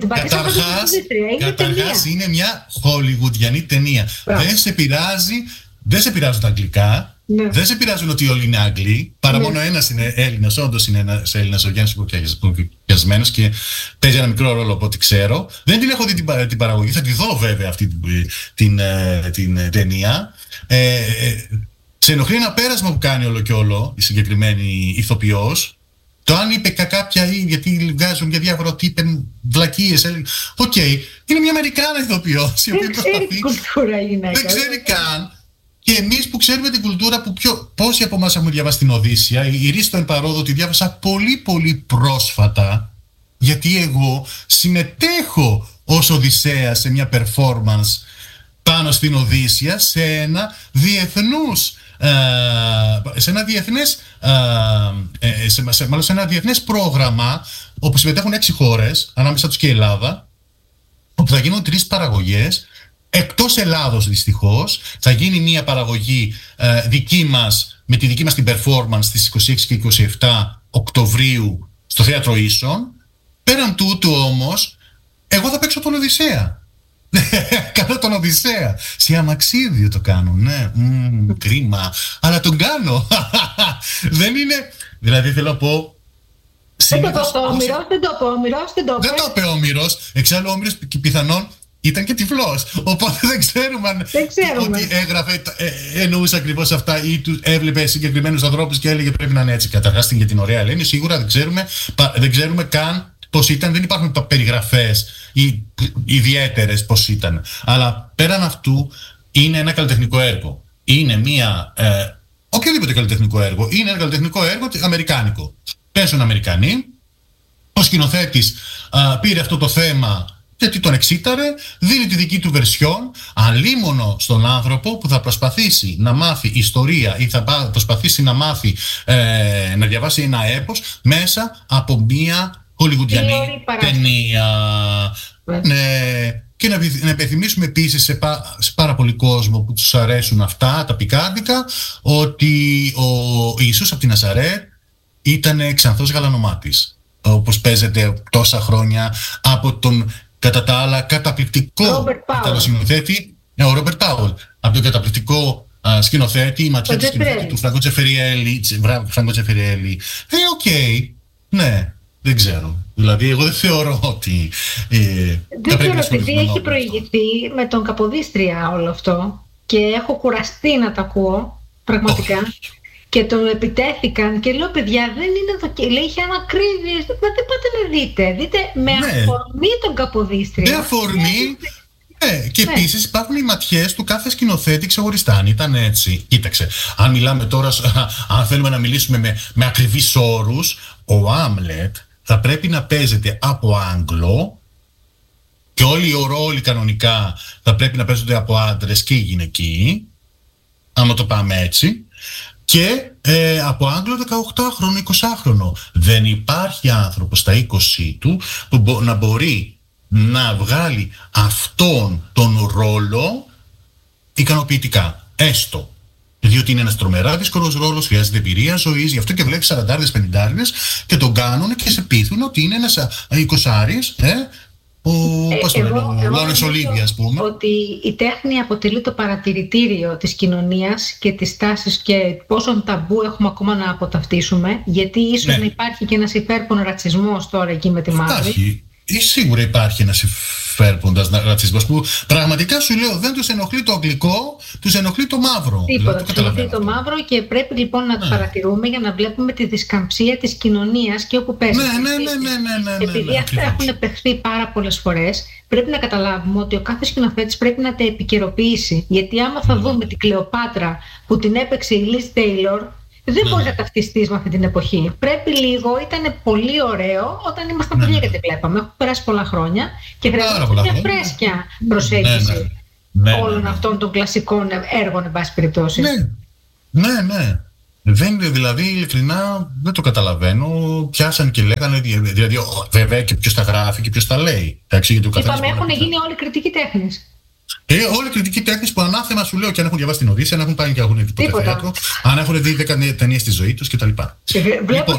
Καταρχάς είναι μια χολιγουντιανή ταινία. Δεν σε πειράζουν τα αγγλικά. Ναι. Δεν σε πειράζουν ότι όλοι είναι Άγγλοι. Παρά μόνο ένας είναι Έλληνας. Όντως είναι ένας Έλληνας, ο Γιάννης Πουρκιασμένος, και παίζει ένα μικρό ρόλο από ό,τι ξέρω. Δεν την έχω δει την παραγωγή. Θα τη δω βέβαια αυτή την ταινία. Σε ενοχλεί ένα πέρασμα που κάνει όλο και όλο η συγκεκριμένη ηθοποιός. Το αν είπε κάποια ή γιατί βγάζουν για διάφορα ότι είπε βλακίες. Οκ. Είναι μια Αμερικάνα ηθοποιός. Δεν ξέρει τι κουλτούρα είναι. Δεν ξέρει καν. Και εμείς που ξέρουμε την κουλτούρα, που πόσοι από εμάς έχουμε διαβάσει την Οδύσσεια, η Ρίστο εν παρόδο τη διάβασα πολύ πολύ πρόσφατα, γιατί εγώ συμμετέχω ως Οδυσσέας σε μια performance πάνω στην Οδύσσεια, σε ένα διεθνές πρόγραμμα, όπου συμμετέχουν 6 χώρες, ανάμεσα τους και η Ελλάδα, όπου θα γίνουν 3 παραγωγές. Εκτός Ελλάδος δυστυχώς, θα γίνει μια παραγωγή δική μας, με τη δική μας την performance στις 26 και 27 Οκτωβρίου στο Θέατρο Ίσων. Πέραν τούτου όμως, εγώ θα παίξω τον Οδυσσέα. Κάνω τον Οδυσσέα. Σε αμαξίδιο το κάνω, ναι. Κρίμα. Αλλά τον κάνω. Δεν είναι... Δηλαδή θέλω να πω... Δεν το είπε ο Όμηρος. Εξάλλου ο Όμηρος πιθανόν ήταν και τυφλός. Οπότε δεν ξέρουμε αν ότι έγραφε, εννοούσε ακριβώς αυτά ή του έβλεπε συγκεκριμένους ανθρώπους και έλεγε πρέπει να είναι έτσι. Καταρχάς για την ωραία Ελένη σίγουρα δεν ξέρουμε καν πώς ήταν. Δεν υπάρχουν περιγραφές ή ιδιαίτερες πώς ήταν. Αλλά πέραν αυτού είναι ένα καλλιτεχνικό έργο. Είναι μια... οποιοδήποτε καλλιτεχνικό έργο. Είναι ένα καλλιτεχνικό έργο αμερικάνικο. Παίζουν Αμερικανοί. Ο σκηνοθέτης πήρε αυτό το θέμα γιατί τον εξήταρε, δίνει τη δική του βερσιόν, αλίμονο στον άνθρωπο που θα προσπαθήσει να μάθει ιστορία ή θα προσπαθήσει να μάθει να διαβάσει ένα έπος μέσα από μία χολιγουντιανή ταινία. Ναι. Και να επιθυμίσουμε επίσης σε πάρα πολύ κόσμο που τους αρέσουν αυτά τα πικάντικα, ότι ο Ιησούς από την Ναζαρέτ ήταν ξανθός γαλανομάτης, όπως παίζεται τόσα χρόνια από τον κατά τα άλλα καταπληκτικό σκηνοθέτη, ο Ρόμπερτ Πάουελ, από τον καταπληκτικό σκηνοθέτη, η ματιά του σκηνοθέτη του Φραγκο Τζεφεριέλη. Οκ, ναι, δεν ξέρω. Δηλαδή, εγώ δεν θεωρώ ότι... δεν ξέρω, επειδή έχει προηγηθεί με τον Καποδίστρια όλο αυτό και έχω κουραστεί να τα ακούω, πραγματικά. Και τον επιτέθηκαν και λέω παιδιά δεν είναι εδώ και λέει είχε ανακρίβειες, μα δεν πάτε να δείτε με αφορμή τον Καποδίστρια. Με αφορμή, και επίσης υπάρχουν οι ματιές του κάθε σκηνοθέτη ξεχωριστά, αν ήταν έτσι. Κοίταξε, αν μιλάμε τώρα, αν θέλουμε να μιλήσουμε με ακριβείς όρους, ο Άμλετ θα πρέπει να παίζεται από Άγγλο και όλοι οι ρόλοι κανονικά θα πρέπει να παίζονται από άντρες και γυναικοί, άμα το πάμε έτσι. Και από Άγγλο 18χρονο, 20χρονο. Δεν υπάρχει άνθρωπος στα 20 του που να μπορεί να βγάλει αυτόν τον ρόλο ικανοποιητικά. Έστω. Διότι είναι ένας τρομερά δύσκολος ρόλος, χρειάζεται εμπειρία ζωής, γι' αυτό και βλέπεις 40-50 και τον κάνουν και σε πείθουν ότι είναι ένας 20άρης, ο Λόρενς Ολίβια, ας πούμε. Ότι η τέχνη αποτελεί το παρατηρητήριο της κοινωνίας και της τάσης και πόσον ταμπού έχουμε ακόμα να αποταυτίσουμε, γιατί ίσως να υπάρχει και ένας υπέρπον ρατσισμός τώρα εκεί με τη μαύρη. Σίγουρα υπάρχει ένας φέρποντας ρατσισμός, που πραγματικά σου λέω δεν τους ενοχλεί το αγγλικό, τους ενοχλεί το μαύρο. Τίποτα, τους ενοχλεί το μαύρο και πρέπει λοιπόν να το παρατηρούμε για να βλέπουμε τη δισκαμψία της κοινωνίας και όπου πέσει. Επειδή αυτά έχουν παιχθεί πάρα πολλές φορές, πρέπει να καταλάβουμε ότι ο κάθε σκηνοθέτης πρέπει να τα επικαιροποιήσει. Γιατί άμα θα δούμε την Κλεοπάτρα που την έπαιξε η Liz Taylor, δεν μπορεί να ταυτιστείς με αυτή την εποχή. Πρέπει λίγο, ήταν πολύ ωραίο όταν ήμασταν παιδιά και τη βλέπαμε. Έχουν περάσει πολλά χρόνια και χρειάζεται μια φρέσκια προσέγγιση όλων αυτών των κλασικών έργων, εν πάση περιπτώσει. Ναι. Δηλαδή, ειλικρινά δεν το καταλαβαίνω. Πιάσαν και λέγανε, δηλαδή, βέβαια και ποιος τα γράφει και ποιος τα λέει. Είπαμε, έχουν γίνει όλοι κριτικοί τέχνης. Όλοι οι κριτικοί τέχνες που ανάθεμα σου λέω και αν έχουν διαβάσει την Οδύσσεια, αν έχουν πάει και έχουν δει το θέατρο, αν έχουν δει 10 ταινίες στη ζωή τους κτλ. Λοιπόν,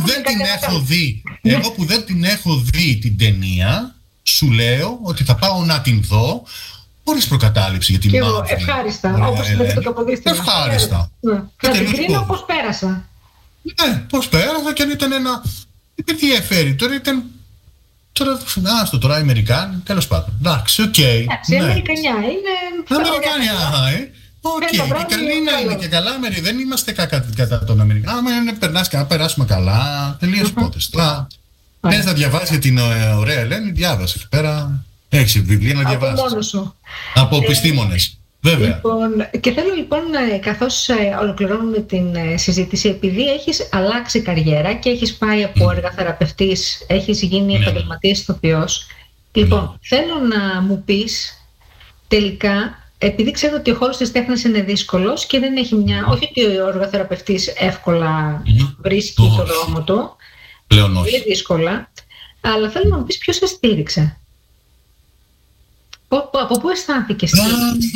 εγώ που δεν την έχω δει την ταινία, σου λέω ότι θα πάω να την δω χωρίς προκατάληψη για την μαύρη. Και εγώ ευχάριστα, όπως λέτε το Καποδίστρια. Ευχάριστα. Θα την κρίνω πώς πέρασα. Ναι, πώς πέρασα και αν ήταν ένα. Τι διαφέρει, τώρα ήταν. Τώρα οι Αμερικάνοι, τέλος πάντων. Εντάξει, οκ. Εντάξει, η Αμερικανιά είναι. Αμερικανιά, οκ. Και καλή να είναι και καλά. Δεν είμαστε κατά των Αμερικάνων. Αν περάσουμε καλά, τελείως πότε. Θες να διαβάσεις για την ωραία Ελένη, διάβασε εκεί πέρα. Έχεις βιβλία να διαβάσεις. Από μόνος σου. Από επιστήμονες. Βέβαια. Λοιπόν, και θέλω λοιπόν, καθώς ολοκληρώνουμε την συζήτηση, επειδή έχεις αλλάξει καριέρα και έχεις πάει από εργαθεραπευτής, έχεις γίνει επαγγελματίας ηθοποιός, λοιπόν, θέλω να μου πεις τελικά, επειδή ξέρω ότι ο χώρος της τέχνης είναι δύσκολος και δεν έχει μια. Όχι ότι ο εργαθεραπευτής εύκολα βρίσκει το δρόμο του. Πλέον όχι. Πολύ δύσκολα. Αλλά θέλω να μου πεις ποιος σε στήριξε. Από πού αισθάνθηκες εσύ?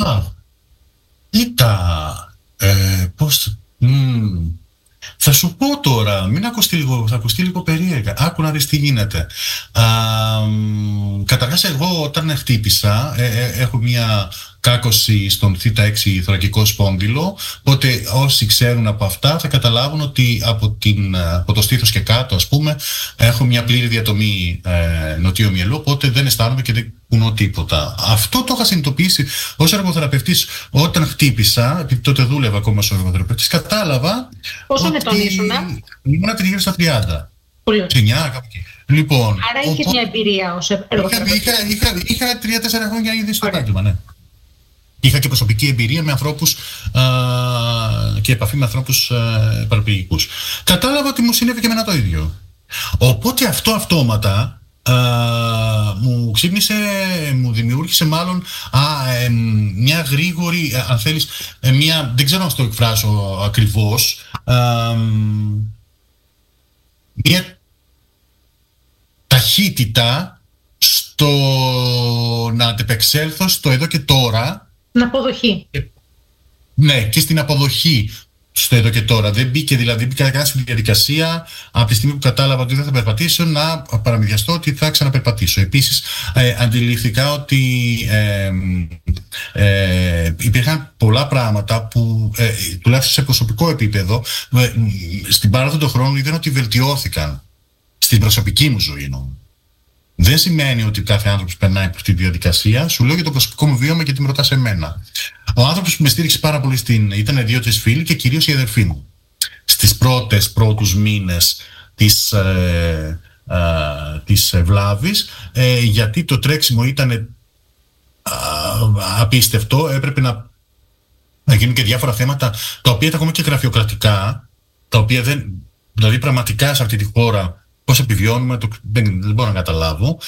Κοίτα, πώς. Θα σου πω τώρα, μην θα ακουστεί λίγο περίεργα. Άκου να δεις τι γίνεται. Καταρχάς εγώ όταν χτύπησα, έχω μια κάκωση στον θ6 θωρακικό σπόνδυλο, οπότε όσοι ξέρουν από αυτά θα καταλάβουν ότι από το στήθος και κάτω, ας πούμε, έχω μια πλήρη διατομή νοτίου μυελού, οπότε δεν αισθάνομαι και δεν κουνώ τίποτα. Αυτό το είχα συνειδητοποιήσει ως εργοθεραπευτής όταν χτύπησα, επειδή τότε δούλευα ακόμα ως εργοθεραπευτής, κατάλαβα. Πόσο ετών ήσουνα? Ήμουνα γύρω στα 30. Πολύ. 9, κάπου εκεί. Λοιπόν, άρα είχες μια εμπειρία ως εργοθεραπευτής? Είχα 3-4 χρόνια ήδη στο επάγγελμα, ναι. Είχα και προσωπική εμπειρία με ανθρώπους και επαφή με ανθρώπους παραπληγικούς. Κατάλαβα ότι μου συνέβη και εμένα το ίδιο. Οπότε αυτό αυτόματα μου ξύπνησε, μου δημιούργησε μάλλον μια γρήγορη, αν θέλεις, δεν ξέρω να το εκφράσω ακριβώς, μια ταχύτητα στο να αντεπεξέλθω στο εδώ και τώρα. Την αποδοχή. Ναι, και στην αποδοχή στο εδώ και τώρα. Δεν μπήκα στη διαδικασία από τη στιγμή που κατάλαβα ότι δεν θα περπατήσω να παραμυθιαστώ ότι θα ξαναπερπατήσω. Επίσης, αντιληφθήκα ότι υπήρχαν πολλά πράγματα που τουλάχιστον σε προσωπικό επίπεδο στην πάροδο των χρόνων είδαν ότι βελτιώθηκαν στην προσωπική μου ζωή. Δεν σημαίνει ότι κάθε άνθρωπος περνάει από αυτή τη διαδικασία. Σου λέω για το προσωπικό μου βίωμα γιατί με ρωτάς εμένα. Ο άνθρωπος που με στήριξε πάρα πολύ ήταν 2-3 φίλοι και κυρίως η αδερφή μου. Στις πρώτους μήνες της βλάβης, γιατί το τρέξιμο ήταν απίστευτο. Έπρεπε να γίνουν και διάφορα θέματα τα οποία ήταν ακόμα και γραφειοκρατικά, τα οποία δηλαδή πραγματικά σε αυτή τη χώρα πώς επιβιώνουμε, δεν μπορώ να καταλάβω.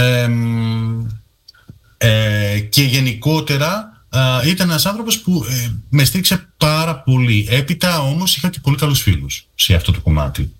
Και γενικότερα ήταν ένας άνθρωπος που με στήριξε πάρα πολύ. Έπειτα όμως είχα και πολύ καλούς φίλους σε αυτό το κομμάτι.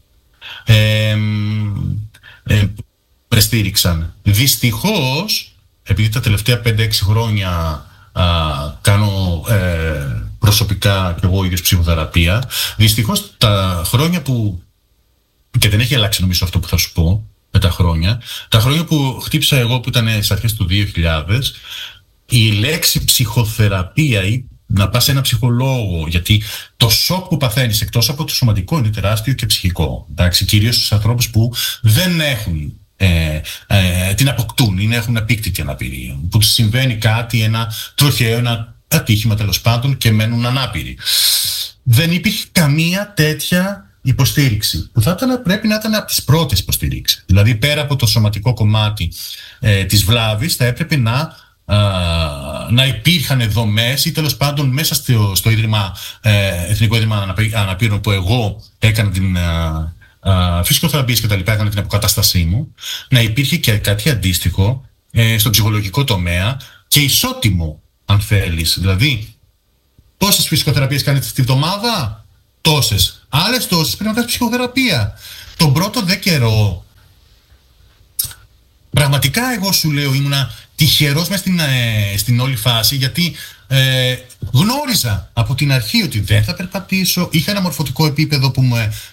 Με στήριξαν. Δυστυχώς, επειδή τα τελευταία 5-6 χρόνια κάνω προσωπικά και εγώ ίδιος ψυχοθεραπεία, δυστυχώς τα χρόνια που. Και δεν έχει αλλάξει νομίζω αυτό που θα σου πω με τα χρόνια. Τα χρόνια που χτύπησα εγώ που ήταν στις αρχές του 2000, η λέξη ψυχοθεραπεία ή να πας σε ένα ψυχολόγο, γιατί το σοκ που παθαίνεις εκτός από το σωματικό είναι τεράστιο και ψυχικό. Εντάξει, κυρίως στους ανθρώπους που δεν έχουν την αποκτούν ή να έχουν απίκτητη αναπηρία. Που τους συμβαίνει κάτι, ένα τροχαίο, ένα ατύχημα τέλος πάντων και μένουν ανάπηροι. Δεν υπήρχε καμία τέτοια υποστήριξη που πρέπει να ήταν από τις πρώτες υποστηρίξεις. Δηλαδή πέρα από το σωματικό κομμάτι της βλάβης θα έπρεπε να υπήρχαν δομές ή τέλος πάντων μέσα στο Ίδρυμα, Εθνικό Ίδρυμα Αναπήρων που εγώ έκανα την φυσικοθεραπεία και τα λοιπά, έκανα την αποκατάστασή μου, να υπήρχε και κάτι αντίστοιχο στο ψυχολογικό τομέα και ισότιμο, αν θέλεις. Δηλαδή, πόσες φυσικοθεραπείες κάνετε τη βδομάδα? Τόσες. Άλλες τόσες πρέπει να κάνεις ψυχοθεραπεία. Τον πρώτο δε καιρό, πραγματικά εγώ σου λέω ήμουνα τυχερός μες στην όλη φάση, γιατί γνώριζα από την αρχή ότι δεν θα περπατήσω. Είχα ένα μορφωτικό επίπεδο που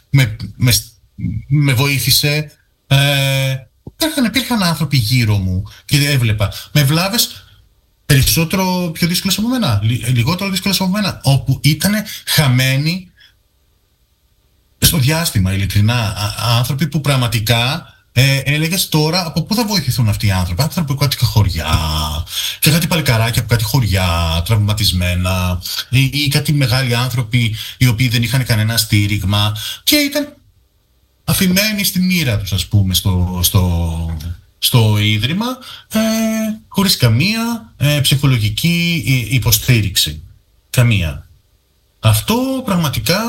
με βοήθησε. Υπήρχαν άνθρωποι γύρω μου και έβλεπα με βλάβες περισσότερο πιο δύσκολες από μένα, λιγότερο δύσκολες από μένα, όπου ήταν χαμένοι στο διάστημα, ειλικρινά. Άνθρωποι που πραγματικά έλεγες τώρα από πού θα βοηθηθούν αυτοί οι άνθρωποι. Άνθρωποι από κάτι χωριά και κάτι παλικαράκια από κάτι χωριά τραυματισμένα ή κάτι μεγάλοι άνθρωποι οι οποίοι δεν είχαν κανένα στήριγμα και ήταν αφημένοι στη μοίρα τους, ας πούμε, στο Ίδρυμα, χωρίς καμία ψυχολογική υποστήριξη. Καμία. Αυτό πραγματικά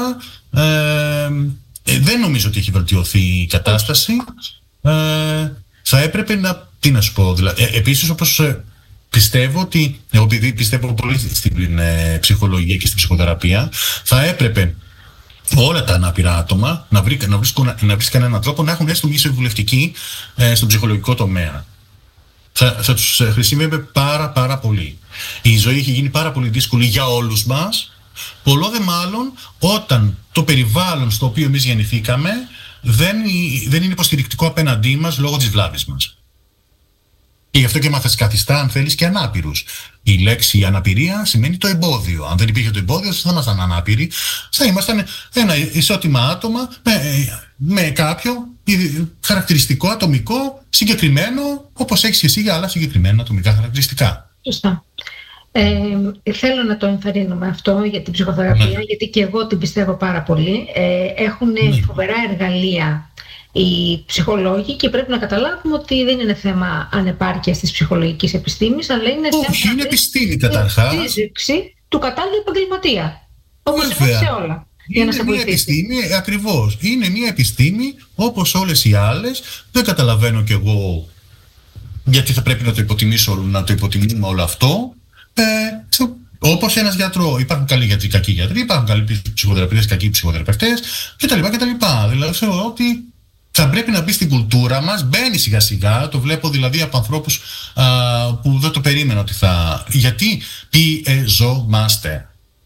δεν νομίζω ότι έχει βελτιωθεί η κατάσταση. Θα έπρεπε τι να σου πω, δηλαδή, επίσης όπως πιστεύω ότι, επειδή πιστεύω πολύ στην ψυχολογία και στην ψυχοθεραπεία, θα έπρεπε όλα τα ανάπηρα άτομα να βρεις κανέναν τρόπο να έχουν έστω μια συμβουλευτική στον ψυχολογικό τομέα. Θα τους χρησιμεύει πάρα πολύ. Η ζωή έχει γίνει πάρα πολύ δύσκολη για όλους μας, πολλό δε μάλλον όταν το περιβάλλον στο οποίο εμείς γεννηθήκαμε δεν είναι υποστηρικτικό απέναντί μας λόγω της βλάβης μας. Και γι' αυτό και μας καθιστά, αν θέλεις, και ανάπηρους. Η λέξη αναπηρία σημαίνει το εμπόδιο. Αν δεν υπήρχε το εμπόδιο, δεν θα ήμασταν ανάπηροι. Θα ήμασταν ένα ισότιμα άτομα με κάποιο χαρακτηριστικό, ατομικό, συγκεκριμένο, όπως έχεις και εσύ για άλλα συγκεκριμένα ατομικά χαρακτηριστικά. Σωστά. Θέλω να το ενθαρρύνουμε αυτό για την ψυχοθεραπεία, γιατί και εγώ την πιστεύω πάρα πολύ. Έχουν φοβερά εργαλεία οι ψυχολόγοι και πρέπει να καταλάβουμε ότι δεν είναι θέμα ανεπάρκειας της ψυχολογικής επιστήμης, αλλά είναι θέμα είναι επιστήμη καταρχάς. Φύσηξη του κατάλληλου επαγγελματία. Όπως σε όλα. Είναι μια επιστήμη, ακριβώς. Είναι μια επιστήμη όπως όλες οι άλλες. Δεν καταλαβαίνω κι εγώ γιατί θα πρέπει να το υποτιμούμε όλο αυτό. Όπως ένας γιατρό. Υπάρχουν καλοί γιατροί, κακοί γιατροί, υπάρχουν καλοί ψυχοθεραπευτές, κακοί ψυχοθεραπευτές κτλ. Δηλαδή θεωρώ ότι θα πρέπει να μπει στην κουλτούρα μας, μπαίνει σιγά σιγά, το βλέπω δηλαδή από ανθρώπους που δεν το περίμενα ότι θα... Γιατί πιεζόμαστε.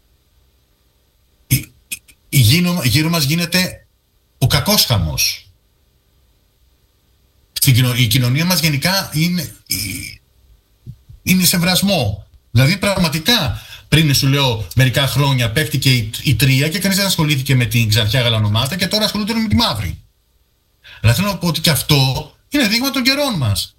Γύρω μας γίνεται ο κακός χαμός. Η κοινωνία μας γενικά είναι σε βρασμό. Δηλαδή πραγματικά πριν σου λέω μερικά χρόνια παίχτηκε η τρία και κανείς δεν ασχολήθηκε με την ξανθιά γαλανομάτα και τώρα ασχολούνται με τη μαύρη. Αλλά θέλω να πω ότι και αυτό είναι δείγμα των καιρών μας.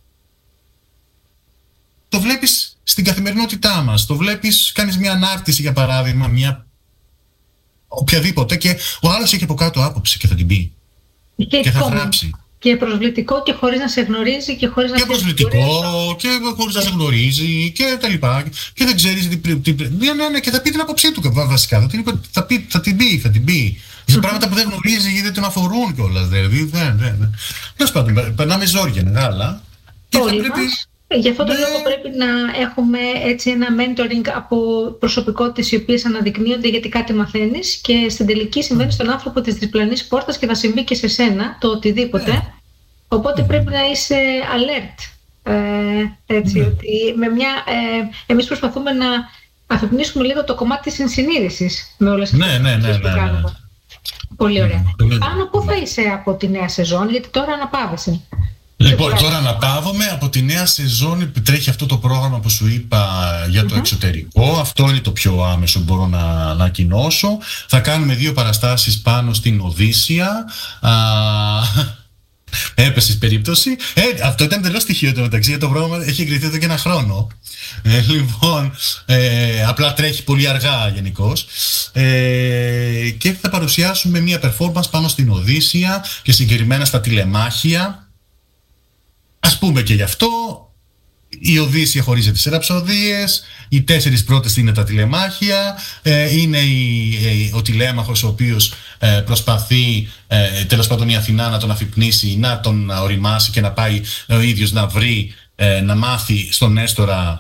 Το βλέπεις στην καθημερινότητά μας, το βλέπεις, κάνεις μια ανάρτηση για παράδειγμα, μια οποιαδήποτε και ο άλλος έχει από κάτω άποψη και θα την πει και θα γράψει. Και προσβλητικό και χωρίς να σε γνωρίζει και χωρίς να σε γνωρίζει. Και προσβλητικό και χωρίς να σε γνωρίζει και τα λοιπά. Και δεν ξέρεις ναι, και θα πει την άποψή του βασικά. Θα την πει. Σε πράγματα που δεν γνωρίζει ή δεν τον αφορούν κιόλας. Δηλαδή τέλος πάντων, περνάμε ζόρια μεγάλα. Γι' αυτό το λόγο πρέπει να έχουμε έτσι ένα mentoring από προσωπικότητες οι οποίες αναδεικνύονται γιατί κάτι μαθαίνεις και στην τελική συμβαίνει στον άνθρωπο της διπλανής πόρτας και θα συμβεί και σε σένα το οτιδήποτε. Οπότε πρέπει να είσαι alert. Έτσι, ότι εμείς προσπαθούμε να αφυπνίσουμε λίγο το κομμάτι της ενσυνείδησης με όλες αυτές που κάνουμε. Πολύ ωραία. Πάνω πού θα είσαι από τη νέα σεζόν, γιατί τώρα αναπαύεσαι. Λοιπόν, τώρα αναπαύομαι από τη νέα σεζόν που τρέχει αυτό το πρόγραμμα που σου είπα για το εξωτερικό. Αυτό είναι το πιο άμεσο που μπορώ να ανακοινώσω. Θα κάνουμε 2 παραστάσεις πάνω στην Οδύσσια. έπεσες περίπτωση. Αυτό ήταν τελώς στοιχείο το μεταξύ. Το πρόγραμμα έχει εγκριθεί εδώ και ένα χρόνο. Λοιπόν, απλά τρέχει πολύ αργά γενικώς. Και θα παρουσιάσουμε μία performance πάνω στην Οδύσσεια και συγκεκριμένα στα τηλεμάχια. Ας πούμε και γι' αυτό. Η Οδύσσεια χωρίζεται σε ραψοδίες. Οι 4 πρώτες είναι τα τηλεμάχια. Είναι ο τηλέμαχος ο οποίος προσπαθεί τέλος πάντων η Αθηνά να τον αφυπνίσει, να τον οριμάσει και να πάει ο ίδιος να βρει, να μάθει στον Νέστορα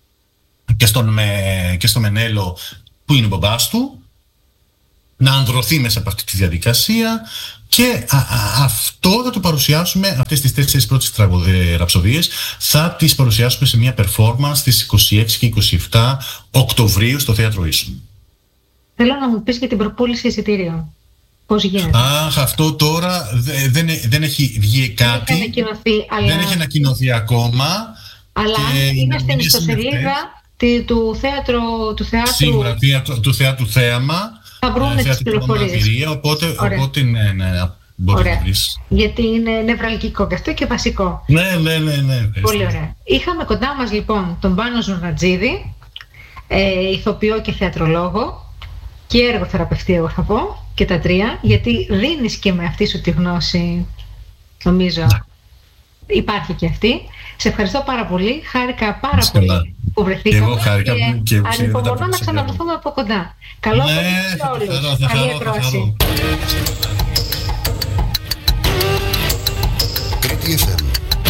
και στον Μενέλο που είναι ο μπαμπάς του, να ανδρωθεί μέσα από αυτή τη διαδικασία. Και αυτό θα το παρουσιάσουμε, αυτές τις 4 πρώτες ραψοδίες θα τις παρουσιάσουμε σε μια performance στις 26 και 27 Οκτωβρίου στο Θέατρο Ίσου. Θέλω να μου πεις για την προπόληση εισιτήριων. Πώς γίνεται? Αυτό τώρα δεν έχει βγει κάτι. Δεν έχει ανακοινωθεί ακόμα. Αλλά είναι στην ιστοσελίδα του θεάτρου. Σίγουρα, του Θεάτρου Θέαμα. Θα βρούμε τις πληροφορίες. Οπότε ναι, μπορεί να βρεις. Γιατί είναι νευραλγικό και αυτό και βασικό. Ναι. Πολύ ωραία. Είχαμε κοντά μας λοιπόν τον Πάνο Ζουρνατζίδη, ηθοποιό και θεατρολόγο και έργοθεραπευτή, εγώ θα πω, και τα 3, γιατί δίνεις και με αυτή σου τη γνώση, νομίζω. Υπάρχει και αυτή. Σε ευχαριστώ πάρα πολύ. Χάρηκα πάρα πολύ που βρεθήκαμε. Και εγώ χάρηκα και ανυπομονώ να ξαναβρεθούμε από κοντά. Καλό απόγευμα σε όλους. Καλή ακρόαση. Κρήτη FM.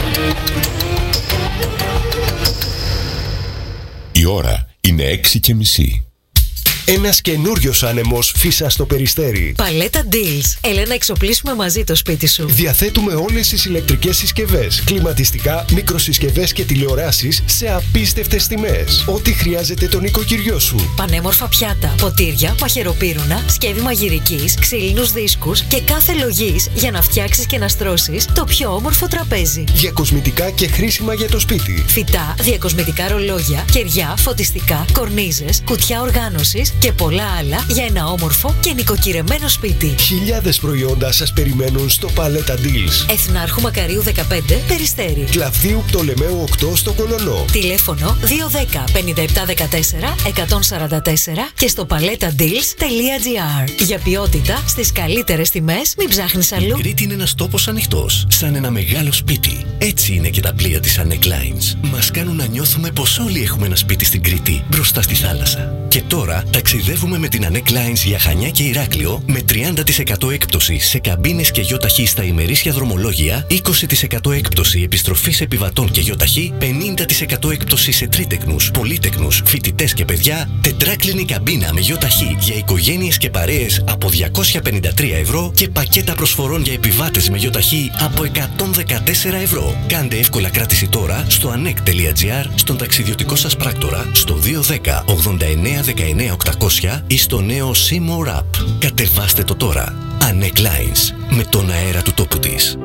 Η ώρα είναι 6:30. Ένας καινούριος άνεμος φύσα στο Περιστέρι. Παλέτα Deals. Έλα να εξοπλίσουμε μαζί το σπίτι σου. Διαθέτουμε όλες τις ηλεκτρικές συσκευές, κλιματιστικά, μικροσυσκευές και τηλεοράσεις σε απίστευτες τιμές. Ό,τι χρειάζεται το νοικοκυριό σου. Πανέμορφα πιάτα, ποτήρια, μαχαιροπύρουνα, σκεύη μαγειρικής, ξύλινους δίσκους και κάθε λογής για να φτιάξεις και να στρώσεις το πιο όμορφο τραπέζι. Διακοσμητικά και χρήσιμα για το σπίτι. Φυτά, διακοσμητικά ρολόγια, κεριά, φωτιστικά, κορνίζες, κουτιά οργάνωσης και πολλά άλλα για ένα όμορφο και νοικοκυρεμένο σπίτι. Χιλιάδες προϊόντα σας περιμένουν στο Παλέτα Deals. Εθνάρχου Μακαρίου 15, Περιστέρι. Κλαφδίου Πτολεμαίου 8 στο Κολονό. Τηλέφωνο 210 5714 144 και στο paletadeals.gr. Για ποιότητα στις καλύτερες τιμές, μην ψάχνεις αλλού. Η Κρήτη είναι ένας τόπος ανοιχτός, σαν ένα μεγάλο σπίτι. Έτσι είναι και τα πλοία της Anek Lines. Μας κάνουν να νιώθουμε πως όλοι έχουμε ένα σπίτι στην Κρήτη, μπροστά στη θάλασσα. Και τώρα ταξιδεύουμε με την Anek Lines για Χανιά και Ηράκλειο με 30% έκπτωση σε καμπίνες και γιοταχή στα ημερήσια δρομολόγια, 20% έκπτωση επιστροφής επιβατών και γιοταχή, 50% έκπτωση σε τρίτεκνους, πολύτεκνους, φοιτητές και παιδιά, τετράκλινη καμπίνα με γιοταχή για οικογένειες και παρέες από 253 ευρώ και πακέτα προσφορών για επιβάτες με γιοταχή από 114 ευρώ. Κάντε εύκολα κράτηση τώρα στο anek.gr, στον ταξιδιωτικό σας πράκτορα, στο 210 89 19 800 ή στο νέο Seymour App. Κατεβάστε το τώρα. Anek Lines, με τον αέρα του τόπου της.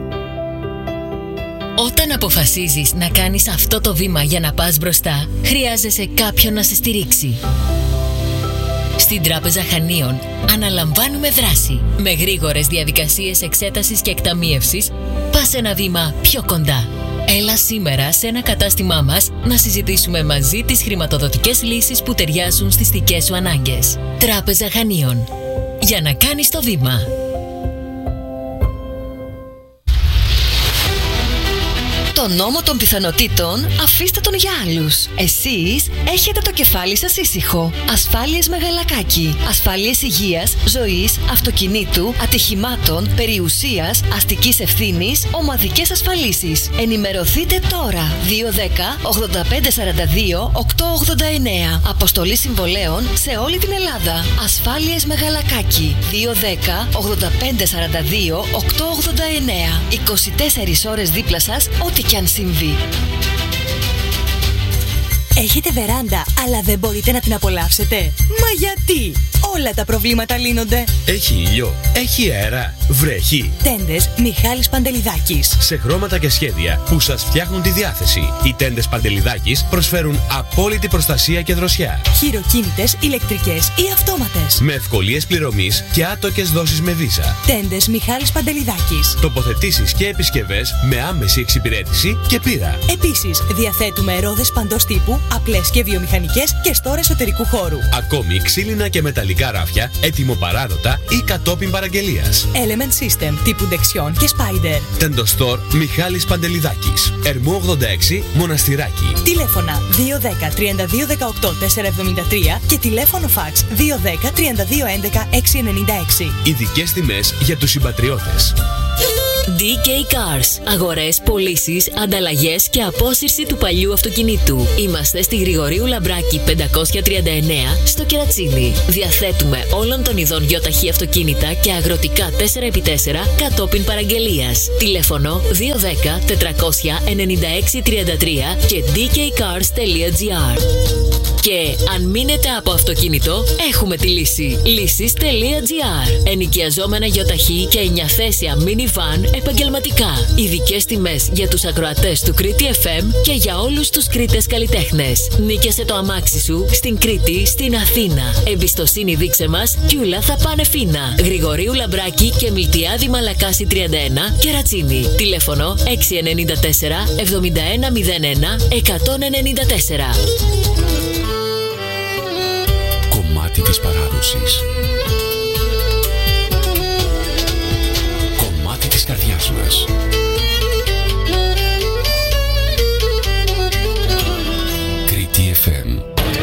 Όταν αποφασίζεις να κάνεις αυτό το βήμα για να πας μπροστά, χρειάζεσαι κάποιον να σε στηρίξει. Στην Τράπεζα Χανίων αναλαμβάνουμε δράση. Με γρήγορες διαδικασίες εξέτασης και εκταμίευσης, πας ένα βήμα πιο κοντά. Έλα σήμερα σε ένα κατάστημά μας να συζητήσουμε μαζί τις χρηματοδοτικές λύσεις που ταιριάζουν στις δικές σου ανάγκες. Τράπεζα Χανίων. Για να κάνεις το βήμα. Το νόμο των πιθανότητων αφήστε τον για άλλους. Εσείς έχετε το κεφάλι σας ήσυχο. Ασφάλειες Μεγαλακάκη. Ασφάλειες υγείας, ζωής, αυτοκινήτου, ατυχημάτων, περιουσίας, αστικής ευθύνης, ομαδικές ασφαλίσεις. Ενημερωθείτε τώρα. 210 85 42 889. Αποστολή συμβολέων σε όλη την Ελλάδα. Ασφάλειες Μεγαλακάκη. 210 85 42 889. 24 ώρες δίπλα σας, ό,τι κι αν συμβεί. Έχετε βεράντα, αλλά δεν μπορείτε να την απολαύσετε? Μα γιατί? Όλα τα προβλήματα λύνονται. Έχει ήλιο, έχει αέρα, βρέχει. Τέντες Μιχάλης Παντελιδάκης. Σε χρώματα και σχέδια που σας φτιάχνουν τη διάθεση, οι τέντες Παντελιδάκης προσφέρουν απόλυτη προστασία και δροσιά. Χειροκίνητες, ηλεκτρικές ή αυτόματες. Με ευκολίες πληρωμής και άτοκες δόσεις με Visa. Τέντες Μιχάλης Παντελιδάκης. Τοποθετήσεις και επισκευές με άμεση εξυπηρέτηση και πείρα. Επίσης, διαθέτουμε ρόδες παντός τύπου, απλές και βιομηχανικές και στόρ εσωτερικού χώρου. Ακόμη ξύλινα και μεταλλικά ράφια, έτοιμο παράδοτα ή κατόπιν παραγγελίας. Element System τύπου Dexion και Spider. Τεντοστόρ Μιχάλης Παντελιδάκης. Ερμού 86, Μοναστηράκι. Τηλέφωνα 210 32 18 473 και τηλέφωνο φαξ 210 32 11 696. Ειδικές τιμές για τους συμπατριώτες. DK Cars. Αγορές, πωλήσεις, ανταλλαγές και απόσυρση του παλιού αυτοκινήτου. Είμαστε στη Γρηγορίου Λαμπράκη 539 στο Κερατσίνι. Διαθέτουμε όλων των ειδών γιοταχή αυτοκίνητα και αγροτικά 4x4 κατόπιν παραγγελίας. Τηλέφωνο 210 400 96 33 και dkcars.gr. Και αν μείνετε από αυτοκίνητο, έχουμε τη λύση. Λύσεις.gr. Ενοικιαζόμενα γιοταχή και 9θέσια minivan επαγγελματικά. Ειδικές τιμές για τους ακροατές του Κρήτη FM και για όλους τους Κρήτες καλλιτέχνες. Νίκιασε το αμάξι σου στην Κρήτη, στην Αθήνα. Εμπιστοσύνη δείξε μας κι ούλα θα πάνε φίνα. Γρηγορίου Λαμπράκη και Μιλτιάδη Μαλακάση 31 Κερατσίνι. Τηλέφωνο 694 7101 194. Κομμάτι της παράδοσης. Κομμάτι της καρδιάς μας. Κρήτη FM.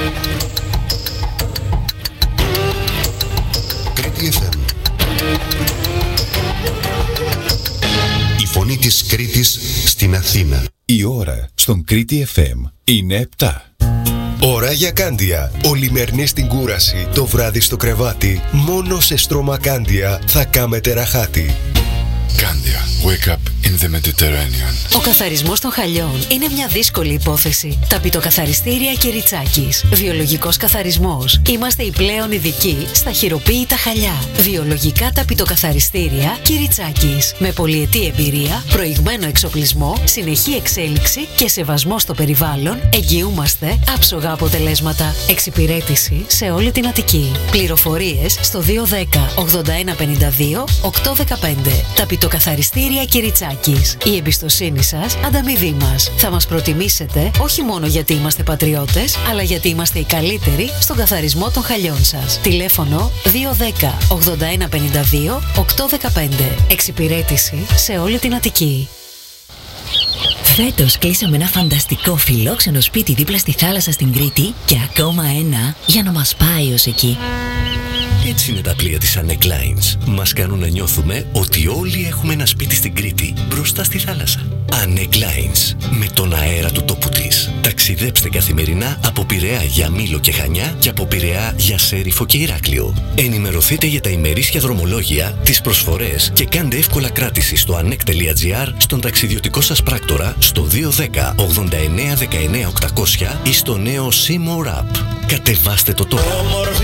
Κρήτη FM. Η φωνή της Κρήτης στην Αθήνα. Η ώρα στον Κρήτη FM είναι 7. Ώρα για Κάντια. Ολημερινή στην κούραση, το βράδυ στο κρεβάτι. Μόνο σε στρωμακάντια θα κάμετε ραχάτι. Κάντια. Wake up in the Mediterranean. Ο καθαρισμός των χαλιών είναι μια δύσκολη υπόθεση. Ταπητοκαθαριστήρια Κυριτσάκης. Βιολογικός καθαρισμός. Είμαστε οι πλέον ειδικοί στα χειροποίητα χαλιά. Βιολογικά ταπητοκαθαριστήρια Κυριτσάκης. Με πολυετή εμπειρία, προηγμένο εξοπλισμό, συνεχή εξέλιξη και σεβασμό στο περιβάλλον, εγγυούμαστε άψογα αποτελέσματα. Εξυπηρέτηση σε όλη την Αττική. Πληροφορίες στο 210 81 52 815. Ταπητοκαθαριστήρια Κυριτσάκης. Η εμπιστοσύνη σας ανταμοιβή μας. Θα μας προτιμήσετε όχι μόνο γιατί είμαστε πατριώτες, αλλά γιατί είμαστε οι καλύτεροι στον καθαρισμό των χαλιών σας. Τηλέφωνο 210 81 52 815. Εξυπηρέτηση σε όλη την Αττική. Φέτος κλείσαμε ένα φανταστικό φιλόξενο σπίτι δίπλα στη θάλασσα στην Κρήτη και ακόμα ένα για να μας πάει ως εκεί. Έτσι είναι τα πλοία της Anek Lines. Μας κάνουν να νιώθουμε ότι όλοι έχουμε ένα σπίτι στην Κρήτη, μπροστά στη θάλασσα. Anek Lines, με τον αέρα του τόπου της. Ταξιδέψτε καθημερινά από Πειραιά για Μήλο και Χανιά και από Πειραιά για Σέριφο και Ηράκλειο. Ενημερωθείτε για τα ημερήσια δρομολόγια, τις προσφορές και κάντε εύκολα κράτηση στο anek.gr, στον ταξιδιωτικό σας πράκτορα, στο 210 89 19 800 ή στο νέο Seymour App. Κατεβάστε το τώρα.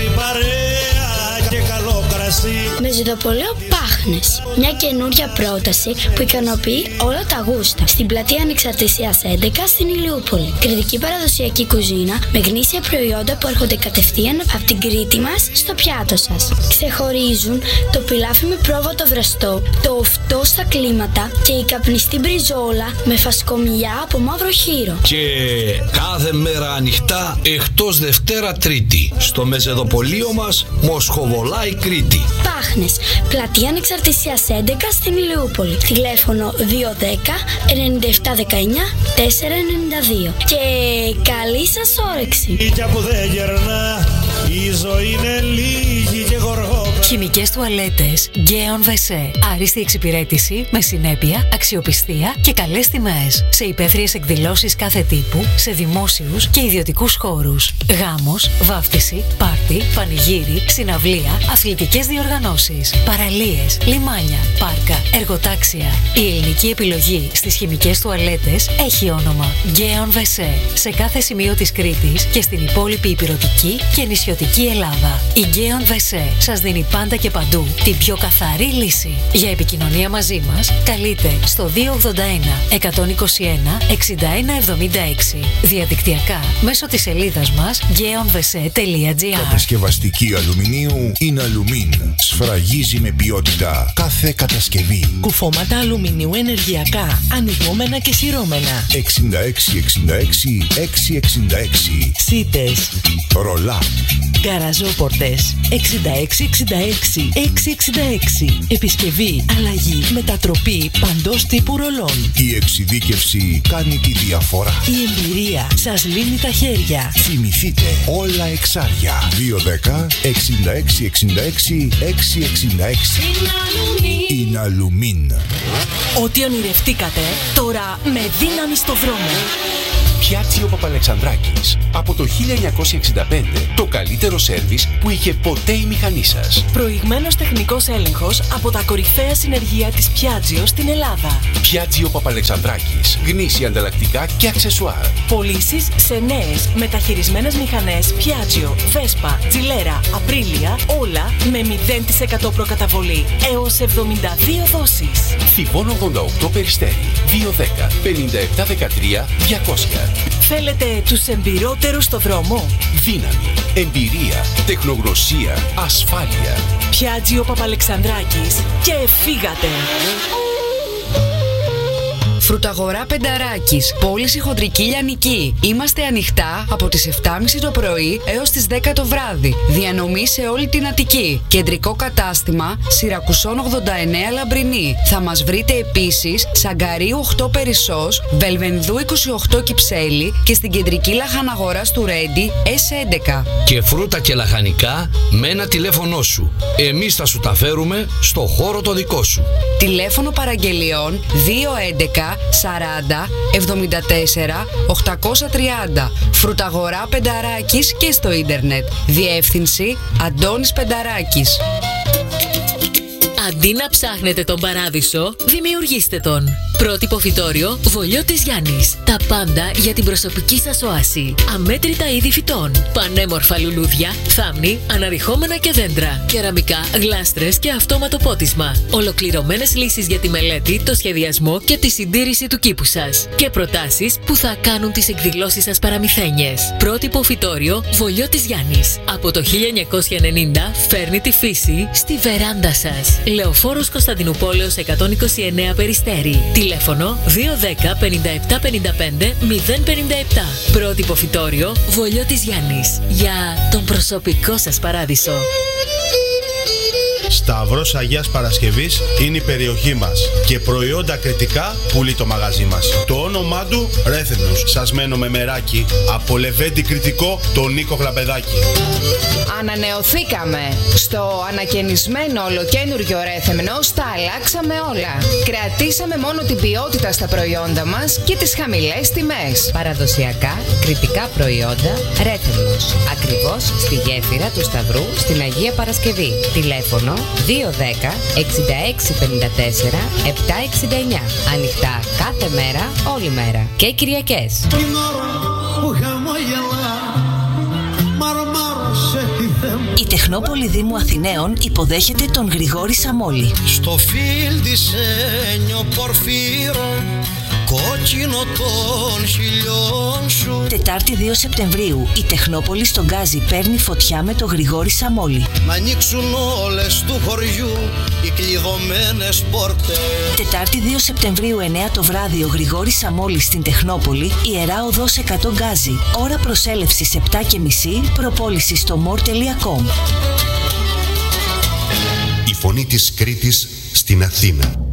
Και καλό κρασί. Με ζητοπολείο Πάχνες. Μια καινούρια πρόταση που ικανοποιεί όλα τα γούστα. Στην πλατεία Ανεξαρτησίας 11 στην Ηλιούπολη. Κρητική παραδοσιακή κουζίνα με γνήσια προϊόντα που έρχονται κατευθείαν από την Κρήτη μας στο πιάτο σας. Ξεχωρίζουν το πιλάφι με πρόβατο βραστό, το οφτό στα κλίματα και η καπνιστή μπριζόλα με φασκομιλιά από μαύρο χείρο. Και κάθε μέρα ανοιχτά εκτός Δευτέρα Τρίτη. Στο μεζεδοπολείο μας Μοσχοβολάει Κρήτη. Πάχνες. Πλατεία Ανεξαρτησίας 11 στην Ηλιούπολη. Τηλέφωνο 210 97 19 492. Και καλή σας όρεξη. Που δεν γερνά, η ζωή είναι λίγη και γοργό. Χημικές τουαλέτες Geon WC. Άριστη εξυπηρέτηση με συνέπεια, αξιοπιστία και καλές τιμές. Σε υπαίθριες εκδηλώσεις κάθε τύπου, σε δημόσιους και ιδιωτικούς χώρους. Γάμος, βάφτιση, πάρτι, πανηγύρι, συναυλία, αθλητικές διοργανώσεις, παραλίες, λιμάνια, πάρκα, εργοτάξια. Η ελληνική επιλογή στις χημικές τουαλέτες έχει όνομα Geon WC. Σε κάθε σημείο της Κρήτης και στην υπόλοιπη ηπειρωτική και νησιωτική Ελλάδα. Η Geon WC σας δίνει πάντα και παντού την πιο καθαρή λύση. Για επικοινωνία μαζί μας, καλείτε στο 281 121 6176. Διαδικτυακά μέσω της σελίδας μας geonvese.gr. Κατασκευαστική αλουμινίου Inalumine. Σφραγίζει με ποιότητα κάθε κατασκευή. Κουφώματα αλουμινίου ενεργειακά, ανοιγόμενα και σειρώμενα. 6666 666. Σίτες. Ρολά. Γκαραζόπορτες. 6666 666. Επισκευή, αλλαγή, μετατροπή παντός τύπου ρολών. Η εξειδίκευση κάνει τη διαφορά. Η εμπειρία σας λύνει τα χέρια. Θυμηθείτε, όλα εξάρια. 210 6666 666. Inalumine. Ό,τι ονειρευτήκατε, τώρα με δύναμη στο δρόμο. Πιάτσιο Παπαλεξανδράκης. Από το 1965 το καλύτερο σέρβις που είχε ποτέ η μηχανή σας. Προηγμένος τεχνικός έλεγχος από τα κορυφαία συνεργεία της Πιάτσιο στην Ελλάδα. Πιάτσιο Παπαλεξανδράκης. Γνήσια ανταλλακτικά και αξεσουάρ. Πωλήσεις σε νέες μεταχειρισμένες μηχανές Πιάτσιο, Βέσπα, Τζιλέρα, Απρίλια, όλα με 0% προκαταβολή έως 72 δόσεις. Θηβών 88 Περιστέρι. 210 57 13 200. Θέλετε τους εμπειρότερους στο δρόμο? Δύναμη, εμπειρία, τεχνογνωσία, ασφάλεια. Πιάτζιο Παπαλεξανδράκης και φύγατε! Φρουταγορά Πενταράκης, πώληση χοντρική λιανική. Είμαστε ανοιχτά από τις 7.30 το πρωί έως τις 10 το βράδυ. Διανομή σε όλη την Αττική. Κεντρικό κατάστημα Σιρακουσών 89 Λαμπρινή. Θα μας βρείτε επίσης Σαγκαρίου 8 Περισσός, Βελβενδού 28 Κυψέλη και στην κεντρική λαχαναγοράς του Ρέντι S11. Και φρούτα και λαχανικά με ένα τηλέφωνό σου. Εμείς θα σου τα φέρουμε στο χώρο το δικό σου. Τηλέφωνο παραγγελιών 211 40 74 830. Φρουταγορά Πενταράκης και στο ίντερνετ. Διεύθυνση Αντώνης Πενταράκης. Αντί να ψάχνετε τον παράδεισο, δημιουργήστε τον. Πρότυπο φυτόριο Βολιώτης Γιάννης. Τα πάντα για την προσωπική σας οάση. Αμέτρητα είδη φυτών. Πανέμορφα λουλούδια, θάμνη, αναρριχόμενα και δέντρα. Κεραμικά, γλάστρες και αυτόματο πότισμα. Ολοκληρωμένες λύσεις για τη μελέτη, το σχεδιασμό και τη συντήρηση του κήπου σας. Και προτάσεις που θα κάνουν τις εκδηλώσεις σας παραμυθένιες. Πρότυπο φυτόριο Βολιώτης Γιάννης. Από το 1990 φέρνει τη φύση στη βεράντα σας. Λεωφόρος Κωνσταντινουπόλεως 129 Περιστέρι. Τηλέφωνο 210 57 55 057. Πρότυπο φυτόριο Βολιώτης Γιάννης. Για τον προσωπικό σας παράδεισο. Σταυρός Αγίας Παρασκευής είναι η περιοχή μας και προϊόντα κριτικά πουλεί το μαγαζί μας. Το όνομά του Ρέθεμνος. Σας μένω με μεράκι από Λεβέντη Κριτικό, τον Νίκο Γλαμπεδάκη. Ανανεωθήκαμε. Στο ανακαινισμένο ολοκένουργιο Ρέθεμνος τα αλλάξαμε όλα. Κρατήσαμε μόνο την ποιότητα στα προϊόντα μας και τις χαμηλές τιμές. Παραδοσιακά κριτικά προϊόντα Ρέθεμνος. Ακριβώς στη γέφυρα του Σταυρού στην Αγία Παρασκευή. Τηλέφωνο 210 66 54 769. Ανοιχτά κάθε μέρα, όλη μέρα. Και Κυριακές. Η Τεχνόπολη Δήμου Αθηναίων υποδέχεται τον Γρηγόρη Σαμόλη. Στο φιλ της ένιο πορφύρο, κόκκινο των χιλιών σου. Τετάρτη 2 Σεπτεμβρίου η Τεχνόπολη στον Γκάζι παίρνει φωτιά με τον Γρηγόρη Σαμόλη. Να ανοίξουν όλες του χωριού οι κλειδωμένες πόρτες. Τετάρτη 2 Σεπτεμβρίου 9 το βράδυ ο Γρηγόρης Σαμόλης στην Τεχνόπολη, Ιερά Οδός 100 Γκάζι. Ώρα προσέλευσης 7:30, προπόληση στο more.com. Η φωνή της Κρήτης στην Αθήνα.